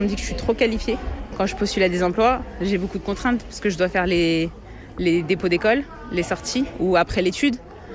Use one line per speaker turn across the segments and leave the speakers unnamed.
On me dit que je suis trop qualifiée. Quand je postule à des emplois, j'ai beaucoup de contraintes parce que je dois faire les dépôts d'école, les sorties ou après l'étude.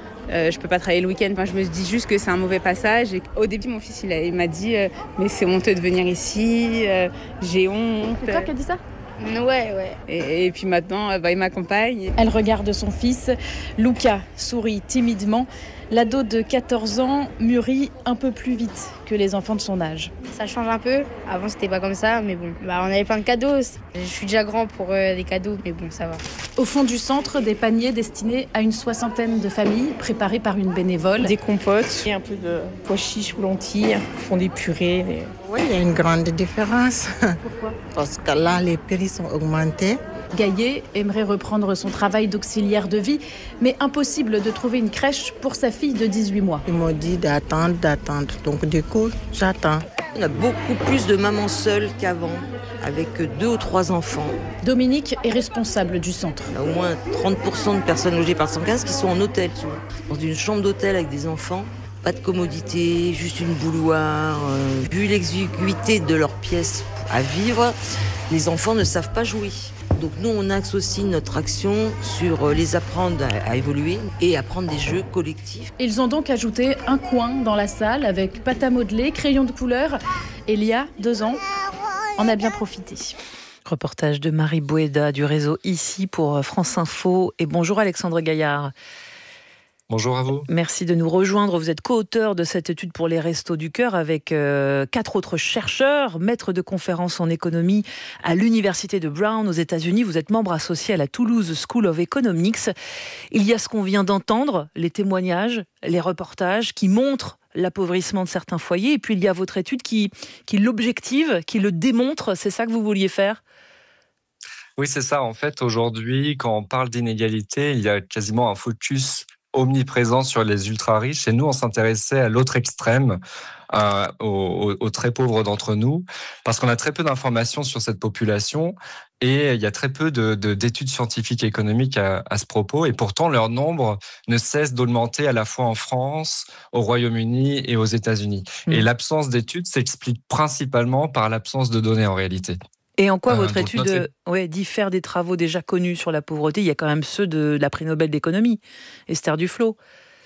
Je peux pas travailler le week-end. Je me dis juste que c'est un mauvais passage. Et au début, mon fils, il m'a dit mais c'est honteux de venir ici, j'ai honte.
C'est toi qui as dit ça ?
Ouais. Et puis maintenant, il m'accompagne.
Elle regarde son fils. Luca sourit timidement. L'ado de 14 ans mûrit un peu plus vite que les enfants de son âge.
Ça change un peu. Avant, c'était pas comme ça, mais bon. On avait plein de cadeaux. Je suis déjà grand pour des cadeaux, mais bon, ça va.
Au fond du centre, des paniers destinés à une 60aine de familles, préparés par une bénévole.
Des compotes, et un peu de pois chiches ou lentilles, font des purées.
Oui, il y a une grande différence.
Pourquoi ?
Parce que là, les prix sont augmentés.
Gaillet aimerait reprendre son travail d'auxiliaire de vie, mais impossible de trouver une crèche pour sa fille de 18 mois.
Ils m'ont dit d'attendre. Donc du coup, j'attends.
On a beaucoup plus de mamans seules qu'avant, avec 2 ou 3 enfants.
Dominique est responsable du centre.
Il y a au moins 30% de personnes logées par 115 qui sont en hôtel, dans une chambre d'hôtel avec des enfants. Pas de commodité, juste une bouilloire. Vu l'exiguïté de leurs pièces à vivre, les enfants ne savent pas jouer. Donc nous, on axe aussi notre action sur les apprendre à évoluer et apprendre des jeux collectifs.
Ils ont donc ajouté un coin dans la salle avec pâte à modeler, crayon de couleur. Elia, 2 ans, en a bien profité.
Reportage de Marie Boéda du réseau Ici pour France Info. Et bonjour Alexandre Gaillard.
Bonjour à vous.
Merci de nous rejoindre. Vous êtes co-auteur de cette étude pour les Restos du Cœur avec 4 autres chercheurs, maîtres de conférences en économie à l'université de Brown aux États-Unis. Vous êtes membre associé à la Toulouse School of Economics. Il y a ce qu'on vient d'entendre, les témoignages, les reportages qui montrent l'appauvrissement de certains foyers. Et puis il y a votre étude qui l'objective, qui le démontre. C'est ça que vous vouliez faire ?
Oui, c'est ça. En fait, aujourd'hui, quand on parle d'inégalité, il y a quasiment un focus omniprésent sur les ultra-riches. Et nous, on s'intéressait à l'autre extrême, aux très pauvres d'entre nous, parce qu'on a très peu d'informations sur cette population et il y a très peu d'études scientifiques et économiques à ce propos. Et pourtant, leur nombre ne cesse d'augmenter à la fois en France, au Royaume-Uni et aux États-Unis. Et l'absence d'études s'explique principalement par l'absence de données en réalité.
Et en quoi votre étude diffère des travaux déjà connus sur la pauvreté ? Il y a quand même ceux de la prix Nobel d'économie, Esther Duflo.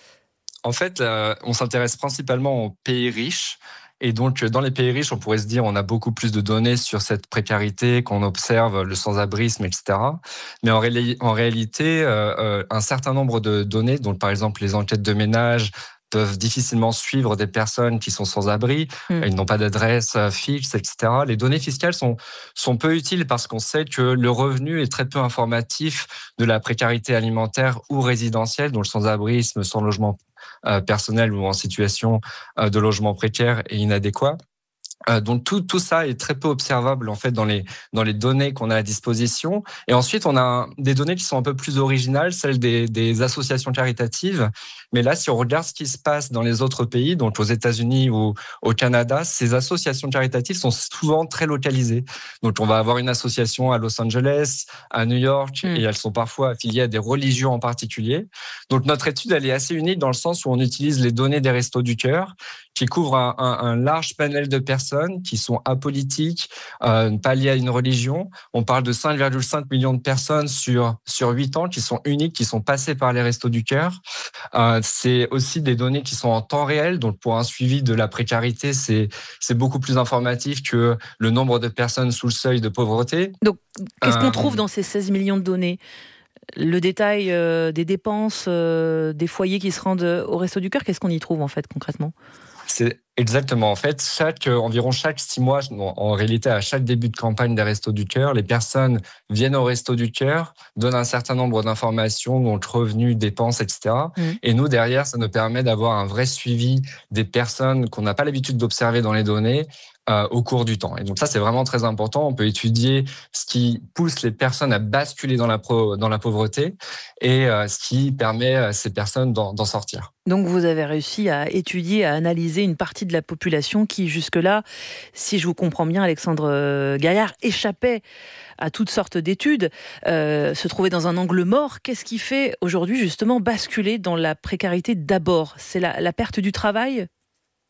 En fait, on s'intéresse principalement aux pays riches. Et donc, dans les pays riches, on pourrait se dire on a beaucoup plus de données sur cette précarité, qu'on observe le sans-abrisme, etc. Mais en réalité, un certain nombre de données, donc par exemple les enquêtes de ménage, peuvent difficilement suivre des personnes qui sont sans abri, ils n'ont pas d'adresse fixe, etc. Les données fiscales sont peu utiles parce qu'on sait que le revenu est très peu informatif de la précarité alimentaire ou résidentielle, dont le sans-abrisme, sans logement personnel ou en situation de logement précaire et inadéquat. Donc tout ça est très peu observable en fait dans les données qu'on a à disposition. Et ensuite on a des données qui sont un peu plus originales, celles des associations caritatives. Mais là, si on regarde ce qui se passe dans les autres pays, donc aux États-Unis ou au Canada, ces associations caritatives sont souvent très localisées. Donc on va avoir une association à Los Angeles, à New York, et elles sont parfois affiliées à des religions en particulier. Donc notre étude, elle est assez unique dans le sens où on utilise les données des Restos du Cœur, qui couvrent un large panel de personnes qui sont apolitiques, pas liées à une religion. On parle de 5,5 millions de personnes sur 8 ans qui sont uniques, qui sont passées par les Restos du Cœur. C'est aussi des données qui sont en temps réel. Donc, pour un suivi de la précarité, c'est beaucoup plus informatif que le nombre de personnes sous le seuil de pauvreté.
Donc, qu'est-ce qu'on trouve dans ces 16 millions de données ? Le détail des dépenses, des foyers qui se rendent au Restos du Cœur, qu'est-ce qu'on y trouve en fait concrètement ?
C'est exactement. En fait, environ chaque 6 mois, en réalité, à chaque début de campagne des Restos du Cœur, les personnes viennent au Restos du Cœur, donnent un certain nombre d'informations, donc revenus, dépenses, etc. Et nous, derrière, ça nous permet d'avoir un vrai suivi des personnes qu'on n'a pas l'habitude d'observer dans les données au cours du temps. Et donc ça, c'est vraiment très important. On peut étudier ce qui pousse les personnes à basculer dans la pauvreté et ce qui permet à ces personnes d'en sortir.
Donc vous avez réussi à étudier, à analyser une partie de la population qui, jusque-là, si je vous comprends bien, Alexandre Gaillard, échappait à toutes sortes d'études, se trouvait dans un angle mort. Qu'est-ce qui fait aujourd'hui, justement, basculer dans la précarité d'abord ? C'est la perte du travail ?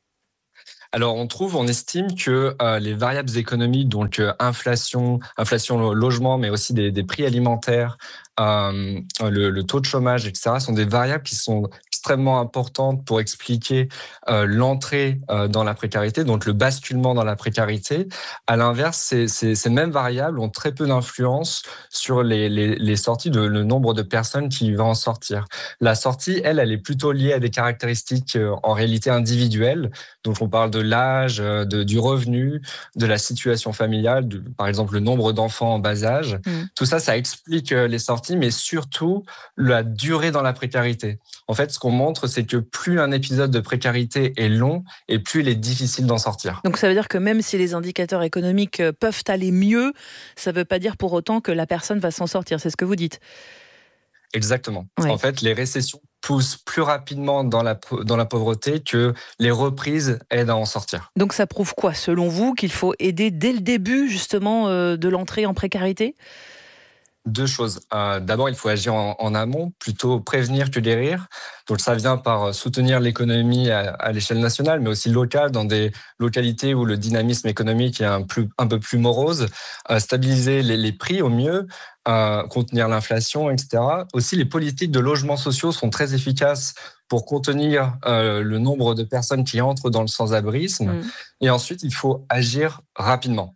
Alors, on estime que les variables économiques, donc inflation, logement, mais aussi des prix alimentaires, le taux de chômage, etc., sont des variables qui sont extrêmement importantes pour expliquer l'entrée dans la précarité, donc le basculement dans la précarité. À l'inverse, ces mêmes variables ont très peu d'influence sur les sorties, le nombre de personnes qui vont en sortir. La sortie, elle est plutôt liée à des caractéristiques en réalité individuelles. Donc, on parle de l'âge, du revenu, de la situation familiale, par exemple le nombre d'enfants en bas âge. Tout ça, ça explique les sorties, mais surtout la durée dans la précarité. En fait, ce qu'on montre, c'est que plus un épisode de précarité est long et plus il est difficile d'en sortir.
Donc ça veut dire que même si les indicateurs économiques peuvent aller mieux, ça ne veut pas dire pour autant que la personne va s'en sortir, c'est ce que vous dites.
Exactement.
Oui.
En fait, les récessions poussent plus rapidement dans la pauvreté que les reprises aident à en sortir.
Donc ça prouve quoi, selon vous, qu'il faut aider dès le début justement de l'entrée en précarité ?
Deux choses. D'abord, il faut agir en amont, plutôt prévenir que guérir. Donc ça vient par soutenir l'économie à l'échelle nationale, mais aussi locale, dans des localités où le dynamisme économique est un peu plus morose. Stabiliser les prix au mieux, contenir l'inflation, etc. Aussi, les politiques de logements sociaux sont très efficaces pour contenir le nombre de personnes qui entrent dans le sans-abrisme. Et ensuite, il faut agir rapidement.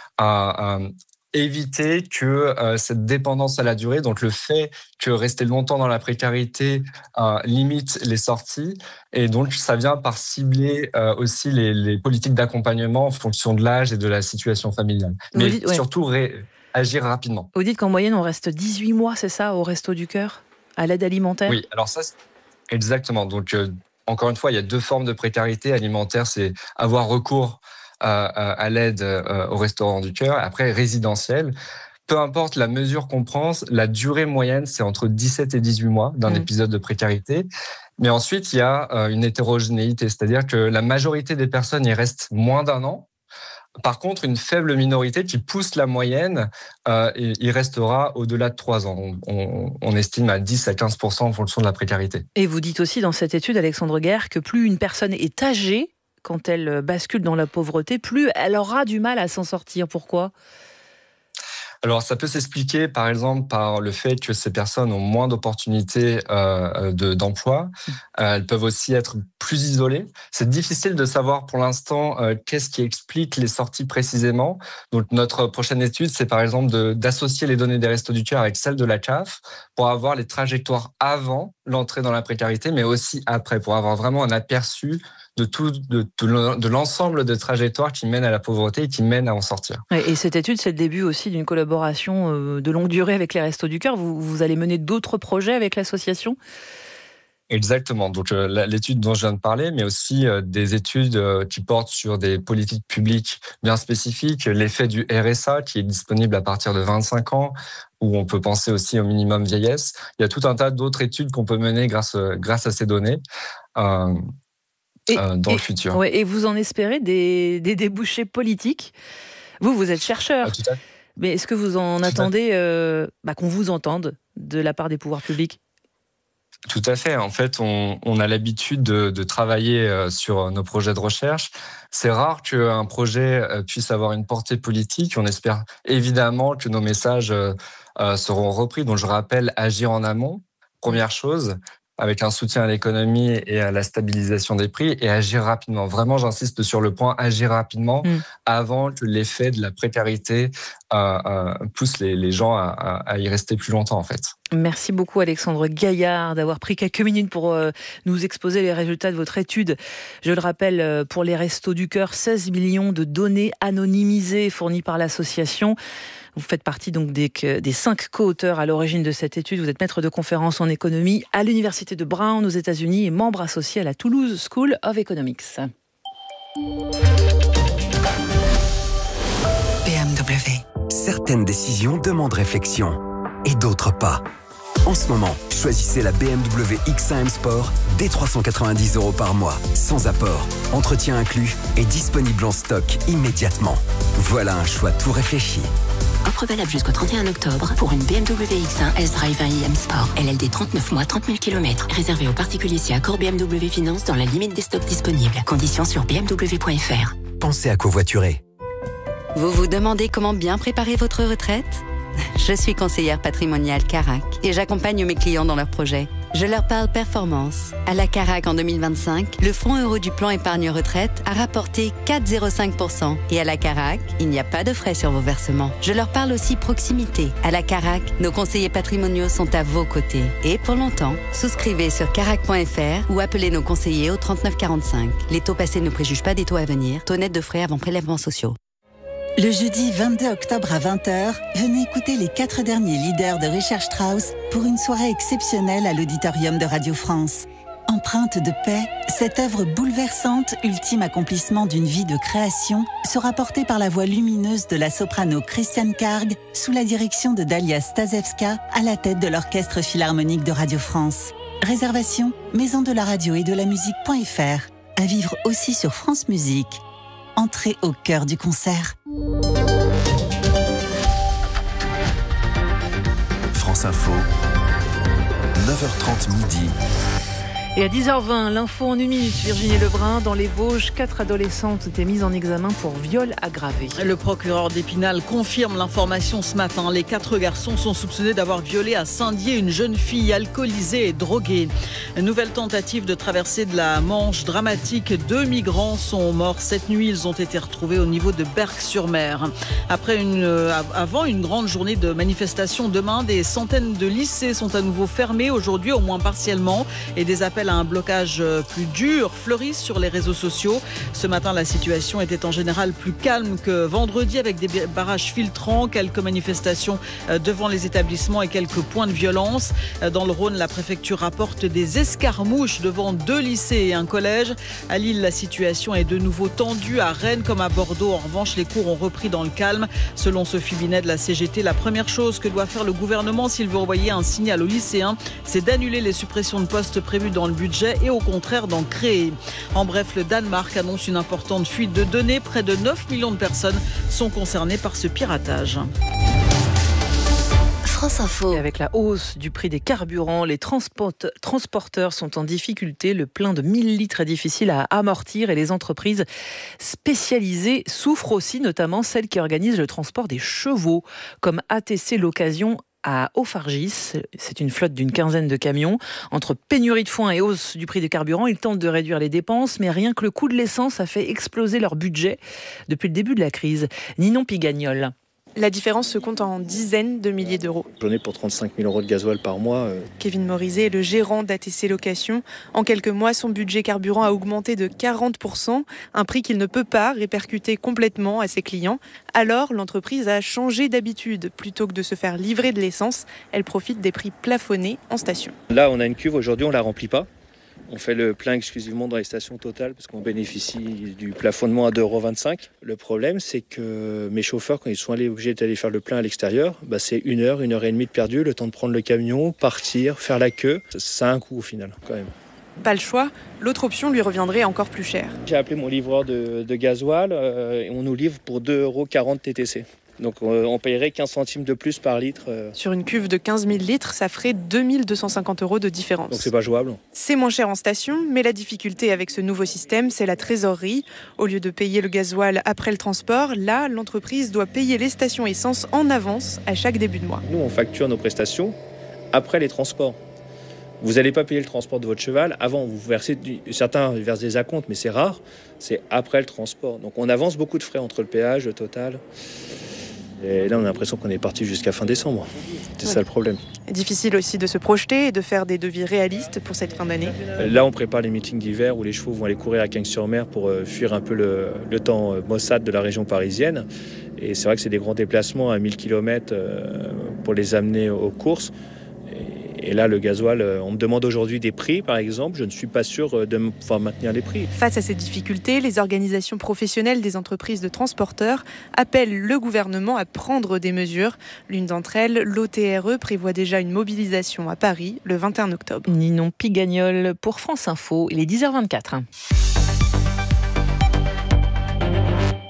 Éviter que cette dépendance à la durée, donc le fait que rester longtemps dans la précarité limite les sorties, et donc ça vient par cibler aussi les politiques d'accompagnement en fonction de l'âge et de la situation familiale. Mais surtout agir rapidement.
Vous dites qu'en moyenne on reste 18 mois, c'est ça, au Resto du Cœur, à l'aide alimentaire ?
Oui, alors ça, exactement. Donc encore une fois, il y a deux formes de précarité alimentaire, c'est avoir recours à l'aide au Restaurant du Cœur, après résidentiel. Peu importe la mesure qu'on prend, la durée moyenne, c'est entre 17 et 18 mois d'un épisode de précarité. Mais ensuite, il y a une hétérogénéité, c'est-à-dire que la majorité des personnes y restent moins d'un an. Par contre, une faible minorité qui pousse la moyenne, il restera au-delà de 3 ans. On estime à 10 à 15% en fonction de la précarité.
Et vous dites aussi dans cette étude, Alexandre Guerre, que plus une personne est âgée, quand elle bascule dans la pauvreté, plus elle aura du mal à s'en sortir. Pourquoi ?
Alors, ça peut s'expliquer, par exemple, par le fait que ces personnes ont moins d'opportunités d'emploi. Elles peuvent aussi être plus isolées. C'est difficile de savoir pour l'instant qu'est-ce qui explique les sorties précisément. Donc, notre prochaine étude, c'est par exemple d'associer les données des Restos du Cœur avec celles de la CAF pour avoir les trajectoires avant l'entrée dans la précarité, mais aussi après, pour avoir vraiment un aperçu de l'ensemble des trajectoires qui mènent à la pauvreté et qui mènent à en sortir.
Et cette étude, c'est le début aussi d'une collaboration de longue durée avec les Restos du Cœur. Vous allez mener d'autres projets avec l'association ?
Exactement. Donc l'étude dont je viens de parler, mais aussi des études qui portent sur des politiques publiques bien spécifiques, l'effet du RSA qui est disponible à partir de 25 ans, où on peut penser aussi au minimum vieillesse. Il y a tout un tas d'autres études qu'on peut mener grâce à ces données. Dans le futur.
Ouais, et vous en espérez des débouchés politiques ? Vous êtes chercheur,
tout à fait.
Mais est-ce que vous en attendez qu'on vous entende de la part des pouvoirs publics ?
Tout à fait. En fait, on a l'habitude de travailler sur nos projets de recherche. C'est rare qu'un projet puisse avoir une portée politique. On espère évidemment que nos messages seront repris. Donc, je rappelle, agir en amont, première chose, avec un soutien à l'économie et à la stabilisation des prix, et agir rapidement. Vraiment, j'insiste sur le point, agir rapidement avant que l'effet de la précarité pousse les gens à y rester plus longtemps, en fait.
Merci beaucoup Alexandre Gaillard d'avoir pris quelques minutes pour nous exposer les résultats de votre étude. Je le rappelle, pour les Restos du Cœur, 16 millions de données anonymisées fournies par l'association. Vous faites partie donc des 5 co-auteurs à l'origine de cette étude. Vous êtes maître de conférences en économie à l'Université de Brown aux États-Unis et membre associé à la Toulouse School of Economics.
BMW. Certaines décisions demandent réflexion et d'autres pas. En ce moment, choisissez la BMW X1 M Sport dès 390 € par mois, sans apport, entretien inclus et disponible en stock immédiatement. Voilà un choix tout réfléchi. Offre
Offre valable jusqu'au 31 octobre pour une BMW X1 S-Drive 1 IM Sport. LLD 39 mois, 30 000 km. Réservé aux particuliers si accord BMW Finance dans la limite des stocks disponibles. Conditions sur bmw.fr.
Pensez à covoiturer.
Vous vous demandez comment bien préparer votre retraite ? Je suis conseillère patrimoniale Carac et j'accompagne mes clients dans leurs projets. Je leur parle performance. À la Carac en 2025, le fonds euro du plan épargne retraite a rapporté 4,05%. Et à la Carac, il n'y a pas de frais sur vos versements. Je leur parle aussi proximité. À la Carac, nos conseillers patrimoniaux sont à vos côtés. Et pour longtemps, souscrivez sur carac.fr ou appelez nos conseillers au 3945. Les taux passés ne préjugent pas des taux à venir. Taux net de frais avant prélèvements sociaux.
Le jeudi 22 octobre à 20h, venez écouter les 4 derniers leaders de Richard Strauss pour une soirée exceptionnelle à l'auditorium de Radio France. Empreinte de paix, cette œuvre bouleversante, ultime accomplissement d'une vie de création, sera portée par la voix lumineuse de la soprano Christiane Karg sous la direction de Dalia Stasevska à la tête de l'Orchestre Philharmonique de Radio France. Réservation, maison de la radio et de la musique.fr. À vivre aussi sur France Musique. Entrez au cœur du concert.
France Info, 9h30 midi.
Et à 10h20, l'info en 1 minute. Virginie Lebrun, dans les Vosges, 4 adolescentes étaient mises en examen pour viol aggravé.
Le procureur d'Épinal confirme l'information ce matin. Les 4 garçons sont soupçonnés d'avoir violé à Saint-Dié une jeune fille alcoolisée et droguée. Une nouvelle tentative de traversée de la Manche dramatique. 2 migrants sont morts cette nuit. Ils ont été retrouvés au niveau de Berck-sur-Mer. Avant une grande journée de manifestation demain, des centaines de lycées sont à nouveau fermés aujourd'hui, au moins partiellement, et des appels à un blocage plus dur fleurissent sur les réseaux sociaux. Ce matin, la situation était en général plus calme que vendredi, avec des barrages filtrants, quelques manifestations devant les établissements et quelques points de violence. Dans le Rhône, la préfecture rapporte des escarmouches devant 2 lycées et un collège. À Lille, la situation est de nouveau tendue. À Rennes comme à Bordeaux, en revanche, les cours ont repris dans le calme. Selon Sophie Binet de la CGT, la première chose que doit faire le gouvernement s'il veut envoyer un signal aux lycéens, c'est d'annuler les suppressions de postes prévues dans le budget et au contraire d'en créer. En bref, le Danemark annonce une importante fuite de données. Près de 9 millions de personnes sont concernées par ce piratage.
France Info.
Et avec la hausse du prix des carburants, les transporteurs sont en difficulté. Le plein de 1000 litres est difficile à amortir et les entreprises spécialisées souffrent aussi, notamment celles qui organisent le transport des chevaux, comme ATC L'Occasion à Aufargis. C'est une flotte d'une 15aine de camions. Entre pénurie de foin et hausse du prix des carburants, ils tentent de réduire les dépenses, mais rien que le coût de l'essence a fait exploser leur budget depuis le début de la crise. Ninon Pigagnol.
La différence se compte en dizaines de milliers d'euros.
J'en ai pour 35 000 euros de gasoil par mois.
Kevin Morizet est le gérant d'ATC Location. En quelques mois, son budget carburant a augmenté de 40%, un prix qu'il ne peut pas répercuter complètement à ses clients. Alors, l'entreprise a changé d'habitude. Plutôt que de se faire livrer de l'essence, elle profite des prix plafonnés en station.
Là, on a une cuve, aujourd'hui, on ne la remplit pas. On fait le plein exclusivement dans les stations Total parce qu'on bénéficie du plafonnement à 2,25 €. Le problème, c'est que mes chauffeurs, quand ils sont obligés d'aller faire le plein à l'extérieur, c'est 1 heure, 1 heure et demie de perdu, le temps de prendre le camion, partir, faire la queue. Ça a un coût au final, quand même.
Pas le choix, l'autre option lui reviendrait encore plus cher.
J'ai appelé mon livreur de gasoil et on nous livre pour 2,40 € TTC. Donc on paierait 15 centimes de plus par litre.
Sur une cuve de 15 000 litres, ça ferait 2 250 € de différence.
Donc c'est pas jouable.
C'est moins cher en station, mais la difficulté avec ce nouveau système, c'est la trésorerie. Au lieu de payer le gasoil après le transport, là, l'entreprise doit payer les stations essence en avance à chaque début de mois.
Nous, on facture nos prestations après les transports. Vous n'allez pas payer le transport de votre cheval avant. Vous versez certains versent des acomptes, mais c'est rare. C'est après le transport. Donc on avance beaucoup de frais entre le péage, le Total. Et là, on a l'impression qu'on est parti jusqu'à fin décembre. C'est ça le problème.
Difficile aussi de se projeter et de faire des devis réalistes pour cette fin d'année.
Là, on prépare les meetings d'hiver où les chevaux vont aller courir à Cagnes-sur-Mer pour fuir un peu le temps maussade de la région parisienne. Et c'est vrai que c'est des grands déplacements à 1000 km pour les amener aux courses. Et là, le gasoil, on me demande aujourd'hui des prix, par exemple. Je ne suis pas sûr de pouvoir maintenir les prix.
Face à ces difficultés, les organisations professionnelles des entreprises de transporteurs appellent le gouvernement à prendre des mesures. L'une d'entre elles, l'OTRE, prévoit déjà une mobilisation à Paris le 21 octobre.
Ninon Pigagnol pour France Info. Il est 10h24.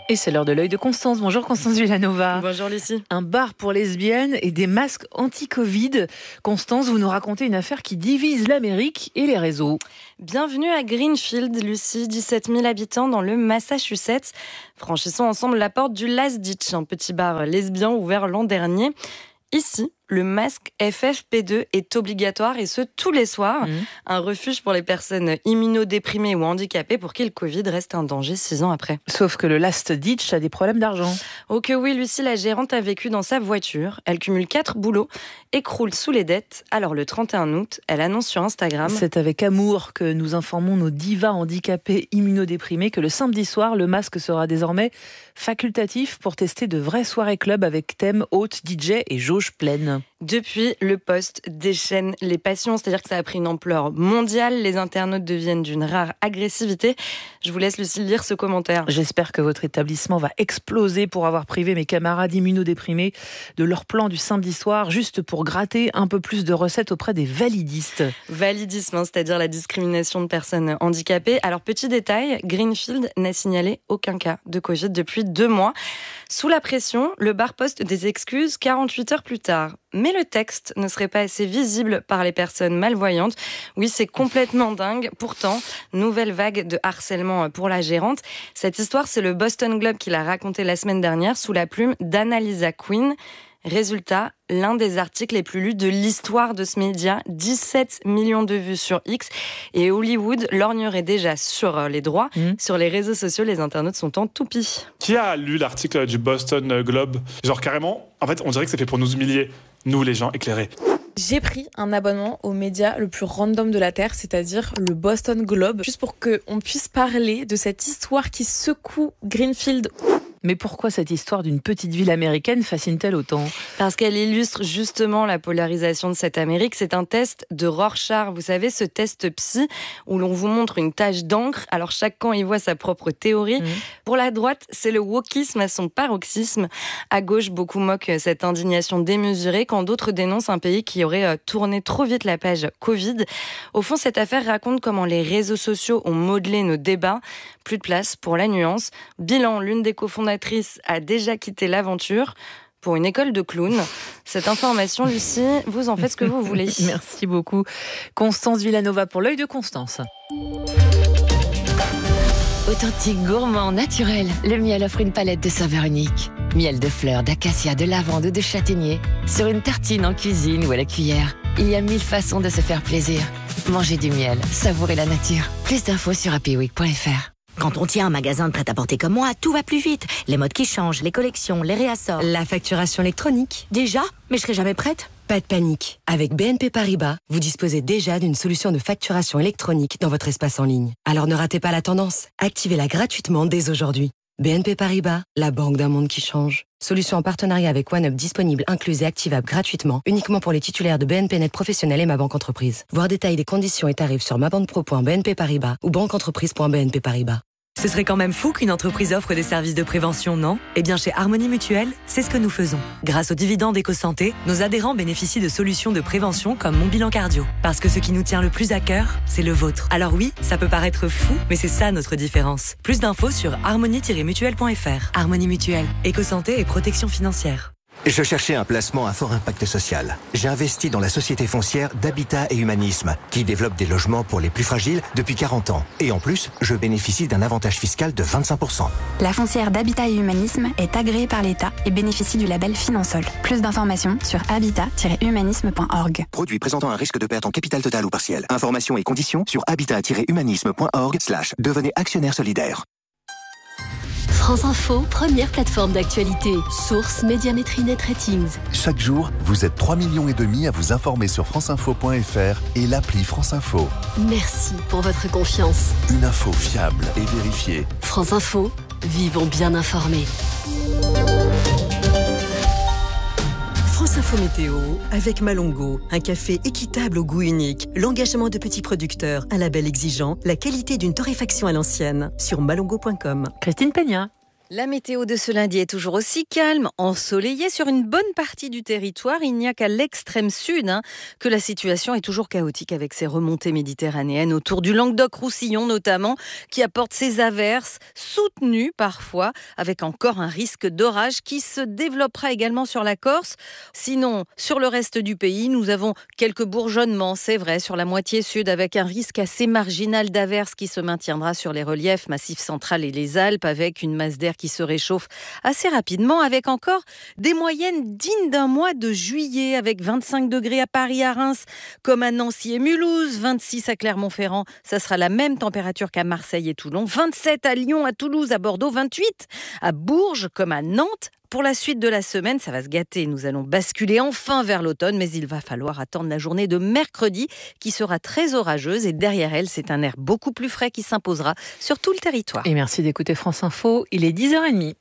Et c'est l'heure de l'œil de Constance. Bonjour Constance Villanova.
Bonjour Lucie.
Un bar pour lesbiennes et des masques anti-Covid. Constance, vous nous racontez une affaire qui divise l'Amérique et les réseaux.
Bienvenue à Greenfield, Lucie, 17 000 habitants dans le Massachusetts. Franchissons ensemble la porte du Last Ditch, un petit bar lesbien ouvert l'an dernier. Ici, le masque FFP2 est obligatoire et ce tous les soirs. Un refuge pour les personnes immunodéprimées ou handicapées pour qui le Covid reste un danger 6 ans après.
Sauf que le Last Ditch a des problèmes d'argent.
Oh que oui, Lucie, la gérante a vécu dans sa voiture. Elle cumule 4 boulots et croule sous les dettes. Alors le 31 août, elle annonce sur Instagram.
C'est avec amour que nous informons nos divas handicapées immunodéprimées que le samedi soir, le masque sera désormais facultatif pour tester de vraies soirées club avec thème hôte, DJ et jauge pleine.
Depuis, le post déchaîne les passions, c'est-à-dire que ça a pris une ampleur mondiale. Les internautes deviennent d'une rare agressivité. Je vous laisse, Lucie, lire ce commentaire.
J'espère que votre établissement va exploser pour avoir privé mes camarades immunodéprimés de leur plan du samedi soir, juste pour gratter un peu plus de recettes auprès des validistes.
Validisme, c'est-à-dire la discrimination de personnes handicapées. Alors, petit détail, Greenfield n'a signalé aucun cas de Covid depuis 2 mois. Sous la pression, le bar poste des excuses 48 heures plus tard. Mais le texte ne serait pas assez visible par les personnes malvoyantes. Oui, c'est complètement dingue. Pourtant, nouvelle vague de harcèlement pour la gérante. Cette histoire, c'est le Boston Globe qui l'a racontée la semaine dernière sous la plume d'Annalisa Quinn. Résultat, l'un des articles les plus lus de l'histoire de ce média, 17 millions de vues sur X. Et Hollywood lorgnerait déjà sur les droits. Sur les réseaux sociaux, les internautes sont en toupie.
Qui a lu l'article du Boston Globe ? Genre carrément, en fait, on dirait que c'est fait pour nous humilier, nous les gens éclairés.
J'ai pris un abonnement au média le plus random de la Terre, c'est-à-dire le Boston Globe, juste pour qu'on puisse parler de cette histoire qui secoue Greenfield.
Mais pourquoi cette histoire d'une petite ville américaine fascine-t-elle autant ?
Parce qu'elle illustre justement la polarisation de cette Amérique. C'est un test de Rorschach. Vous savez, ce test psy où l'on vous montre une tache d'encre. Alors chaque camp y voit sa propre théorie. Pour la droite, c'est le wokisme à son paroxysme. À gauche, beaucoup moquent cette indignation démesurée quand d'autres dénoncent un pays qui aurait tourné trop vite la page Covid. Au fond, cette affaire raconte comment les réseaux sociaux ont modelé nos débats. Plus de place pour la nuance. Bilan, l'une des cofondatrices a déjà quitté l'aventure pour une école de clowns. Cette information, Lucie, vous en faites ce que vous voulez.
Merci beaucoup. Constance Villanova pour l'œil de Constance.
Authentique, gourmand, naturel, le miel offre une palette de saveurs uniques. Miel de fleurs, d'acacia, de lavande, de châtaignier. Sur une tartine, en cuisine ou à la cuillère. Il y a 1000 façons de se faire plaisir. Mangez du miel, savourez la nature. Plus d'infos sur happyweek.fr.
Quand on tient un magasin de prêt-à-porter comme moi, tout va plus vite. Les modes qui changent, les collections, les réassorts.
La facturation électronique.
Déjà ? Mais je serai jamais prête.
Pas de panique. Avec BNP Paribas, vous disposez déjà d'une solution de facturation électronique dans votre espace en ligne. Alors ne ratez pas la tendance. Activez-la gratuitement dès aujourd'hui. BNP Paribas, la banque d'un monde qui change. Solution en partenariat avec OneUp disponible, incluse et activable gratuitement, uniquement pour les titulaires de BNP Net Professionnel et Ma Banque Entreprise. Voir détails des conditions et tarifs sur mabanquepro.bnp Paribas ou banqueentreprise.bnp Paribas.
Ce serait quand même fou qu'une entreprise offre des services de prévention, non ? Eh bien, chez Harmonie Mutuelle, c'est ce que nous faisons. Grâce aux dividendes EcoSanté, nos adhérents bénéficient de solutions de prévention comme Mon Bilan Cardio. Parce que ce qui nous tient le plus à cœur, c'est le vôtre. Alors oui, ça peut paraître fou, mais c'est ça notre différence. Plus d'infos sur harmonie-mutuelle.fr. Harmonie Mutuelle, EcoSanté et protection financière.
Je cherchais un placement à fort impact social. J'ai investi dans la société foncière d'Habitat et Humanisme, qui développe des logements pour les plus fragiles depuis 40 ans. Et en plus, je bénéficie d'un avantage fiscal de 25%.
La foncière d'Habitat et Humanisme est agréée par l'État et bénéficie du label Finansol. Plus d'informations sur habitat-humanisme.org.
Produit présentant un risque de perte en capital total ou partiel. Informations et conditions sur habitat-humanisme.org/devenez actionnaire solidaire.
France Info, première plateforme d'actualité. Source Médiamétrie Net Ratings.
Chaque jour, vous êtes 3,5 millions à vous informer sur franceinfo.fr et l'appli France Info.
Merci pour votre confiance.
Une info fiable et vérifiée.
France Info, vivons bien informés.
France Info Météo avec Malongo, un café équitable au goût unique, l'engagement de petits producteurs, un label exigeant, la qualité d'une torréfaction à l'ancienne sur malongo.com.
Christine Peña.
La météo de ce lundi est toujours aussi calme, ensoleillée sur une bonne partie du territoire. Il n'y a qu'à l'extrême sud que la situation est toujours chaotique avec ces remontées méditerranéennes autour du Languedoc-Roussillon notamment, qui apportent ces averses soutenues parfois, avec encore un risque d'orage qui se développera également sur la Corse. Sinon, sur le reste du pays, nous avons quelques bourgeonnements, c'est vrai, sur la moitié sud, avec un risque assez marginal d'averses qui se maintiendra sur les reliefs Massif central et les Alpes, avec une masse d'air qui se réchauffe assez rapidement, avec encore des moyennes dignes d'un mois de juillet, avec 25 degrés à Paris, à Reims, comme à Nancy et Mulhouse, 26 à Clermont-Ferrand, ça sera la même température qu'à Marseille et Toulon, 27 à Lyon, à Toulouse, à Bordeaux, 28 à Bourges, comme à Nantes. Pour la suite de la semaine, ça va se gâter. Nous allons basculer enfin vers l'automne, mais il va falloir attendre la journée de mercredi qui sera très orageuse. Et derrière elle, c'est un air beaucoup plus frais qui s'imposera sur tout le territoire.
Et merci d'écouter France Info. Il est 10h30.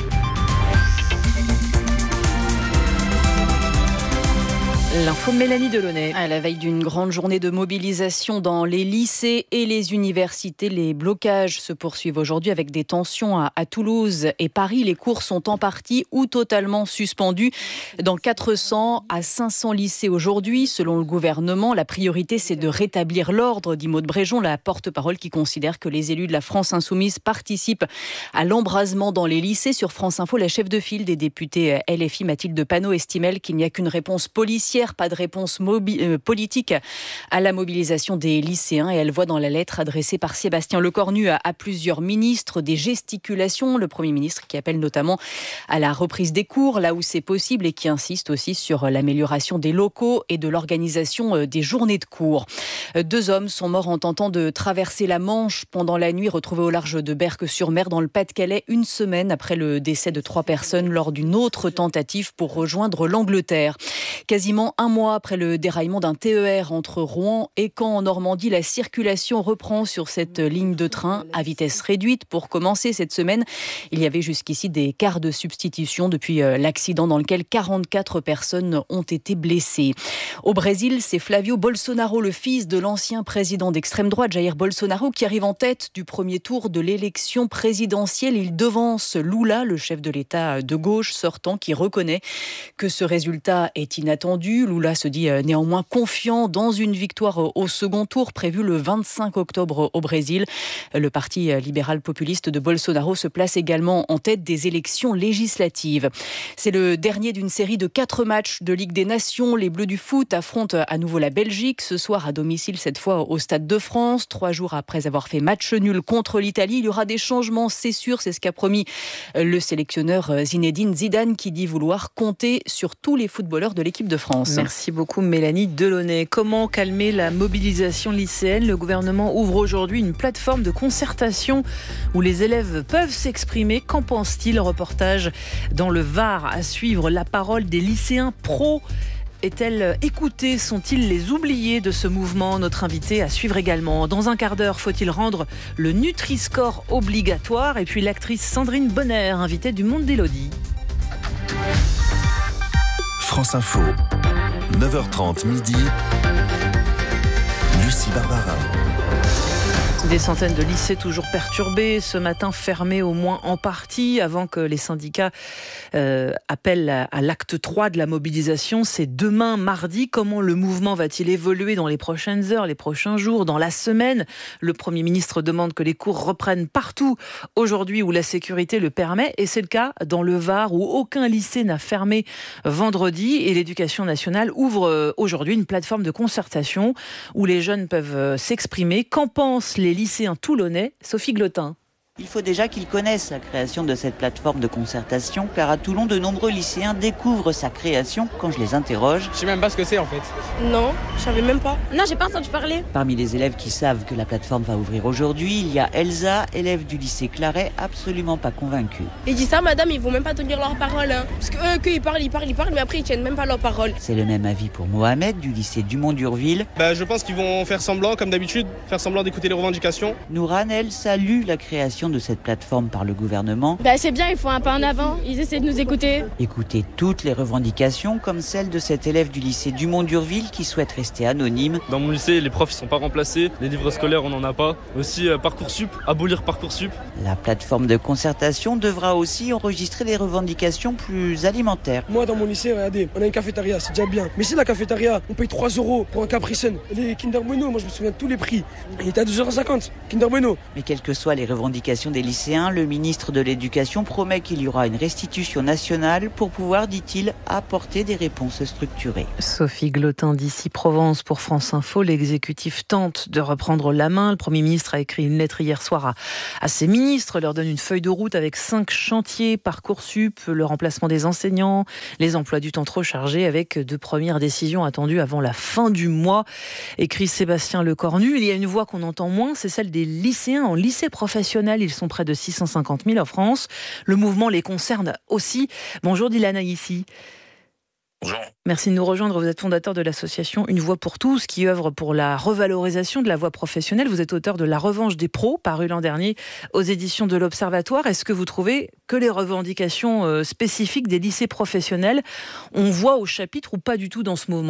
L'info Mélanie Delaunay.
À la veille d'une grande journée de mobilisation dans les lycées et les universités, les blocages se poursuivent aujourd'hui avec des tensions à Toulouse et Paris. Les cours sont en partie ou totalement suspendus dans 400 à 500 lycées aujourd'hui. Selon le gouvernement, la priorité c'est de rétablir l'ordre, dit Maud Bréjon, la porte-parole qui considère que les élus de la France Insoumise participent à l'embrasement dans les lycées. Sur France Info, la chef de file des députés LFI, Mathilde Panot, estime elle qu'il n'y a qu'une réponse policière, pas de réponse politique à la mobilisation des lycéens, et elle voit dans la lettre adressée par Sébastien Lecornu à plusieurs ministres des gesticulations. Le Premier ministre qui appelle notamment à la reprise des cours là où c'est possible et qui insiste aussi sur l'amélioration des locaux et de l'organisation des journées de cours. 2 hommes sont morts en tentant de traverser la Manche pendant la nuit, retrouvés au large de Berck-sur-Mer dans le Pas-de-Calais, une semaine après le décès de 3 personnes lors d'une autre tentative pour rejoindre l'Angleterre. Quasiment un mois après le déraillement d'un TER entre Rouen et Caen en Normandie, la circulation reprend sur cette ligne de train à vitesse réduite. Pour commencer cette semaine, il y avait jusqu'ici des cars de substitution depuis l'accident dans lequel 44 personnes ont été blessées. Au Brésil, c'est Flavio Bolsonaro, le fils de l'ancien président d'extrême droite Jair Bolsonaro, qui arrive en tête du premier tour de l'élection présidentielle. Il devance Lula, le chef de l'État de gauche sortant, qui reconnaît que ce résultat est inattendu. Lula se dit néanmoins confiant dans une victoire au second tour prévu le 25 octobre au Brésil. Le parti libéral populiste de Bolsonaro se place également en tête des élections législatives. C'est le dernier d'une série de 4 matchs de Ligue des Nations. Les Bleus du foot affrontent à nouveau la Belgique, ce soir à domicile, cette fois au Stade de France. 3 jours après avoir fait match nul contre l'Italie, il y aura des changements, c'est sûr. C'est ce qu'a promis le sélectionneur Zinedine Zidane, qui dit vouloir compter sur tous les footballeurs de l'équipe de France.
Merci beaucoup Mélanie Delaunay. Comment calmer la mobilisation lycéenne ? Le gouvernement ouvre aujourd'hui une plateforme de concertation où les élèves peuvent s'exprimer. Qu'en pense-t-il ? Reportage dans le Var à suivre. La parole des lycéens pro est-elle écoutée ? Sont-ils les oubliés de ce mouvement ? Notre invité à suivre également. Dans un quart d'heure, faut-il rendre le Nutri-Score obligatoire ? Et puis l'actrice Sandrine Bonner, invitée du Monde d'Élodie.
France Info, 9h30 midi, Lucie Barbarin.
Des centaines de lycées toujours perturbés, ce matin fermés au moins en partie, avant que les syndicats appellent à l'acte 3 de la mobilisation. C'est demain, mardi. Comment le mouvement va-t-il évoluer dans les prochaines heures, les prochains jours, dans la semaine ? Le Premier ministre demande que les cours reprennent partout aujourd'hui où la sécurité le permet. Et c'est le cas dans le Var, où aucun lycée n'a fermé vendredi. Et l'Éducation nationale ouvre aujourd'hui une plateforme de concertation où les jeunes peuvent s'exprimer. Qu'en pensent les lycéens toulonnais ? Sophie Glotin.
Il faut déjà qu'ils connaissent la création de cette plateforme de concertation, car à Toulon, de nombreux lycéens découvrent sa création quand je les interroge.
Je sais même pas ce que c'est en fait.
Non, je savais même pas. Non, j'ai pas entendu parler.
Parmi les élèves qui savent que la plateforme va ouvrir aujourd'hui, il y a Elsa, élève du lycée Claret, absolument pas convaincue.
Et dit ça, madame, ils vont même pas tenir leur parole. Hein. Parce que ils parlent, mais après ils tiennent même pas leur parole.
C'est le même avis pour Mohamed, du lycée Dumont-d'Urville.
Je pense qu'ils vont faire semblant, comme d'habitude, faire semblant d'écouter les revendications.
Nourane, elle, salue la création création de cette plateforme par le gouvernement.
C'est bien, ils font un pas en avant, ils essaient de nous écouter.
Écoutez toutes les revendications, comme celle de cet élève du lycée Dumont-d'Urville qui souhaite rester anonyme.
Dans mon lycée, les profs ne sont pas remplacés, les livres scolaires, on n'en a pas. Aussi, Parcoursup, abolir Parcoursup.
La plateforme de concertation devra aussi enregistrer des revendications plus alimentaires.
Moi, dans mon lycée, regardez, on a une cafétéria, c'est déjà bien. Mais si la cafétéria, on paye 3 € pour un Capri Sun. Les Kinder Bueno, moi je me souviens de tous les prix. Il était à 2,50 €, Kinder Bueno.
Mais quelles que soient les revendications des lycéens, le ministre de l'Éducation promet qu'il y aura une restitution nationale pour pouvoir, dit-il, apporter des réponses structurées.
Sophie Glotin d'ici Provence pour France Info. L'exécutif tente de reprendre la main. Le Premier ministre a écrit une lettre hier soir à ses ministres, leur donne une feuille de route avec 5 chantiers, Parcoursup, le remplacement des enseignants, les emplois du temps trop chargés, avec de premières décisions attendues avant la fin du mois. Écrit Sébastien Lecornu. Il y a une voix qu'on entend moins, c'est celle des lycéens en lycée professionnel. Ils sont près de 650 000 en France. Le mouvement les concerne aussi. Bonjour Dylan Aïssi.
Bonjour.
Merci de nous rejoindre. Vous êtes fondateur de l'association Une Voix pour tous qui œuvre pour la revalorisation de la voix professionnelle. Vous êtes auteur de La Revanche des pros, paru l'an dernier aux éditions de l'Observatoire. Est-ce que vous trouvez que les revendications spécifiques des lycées professionnels, on voit au chapitre ou pas du tout dans ce mouvement ?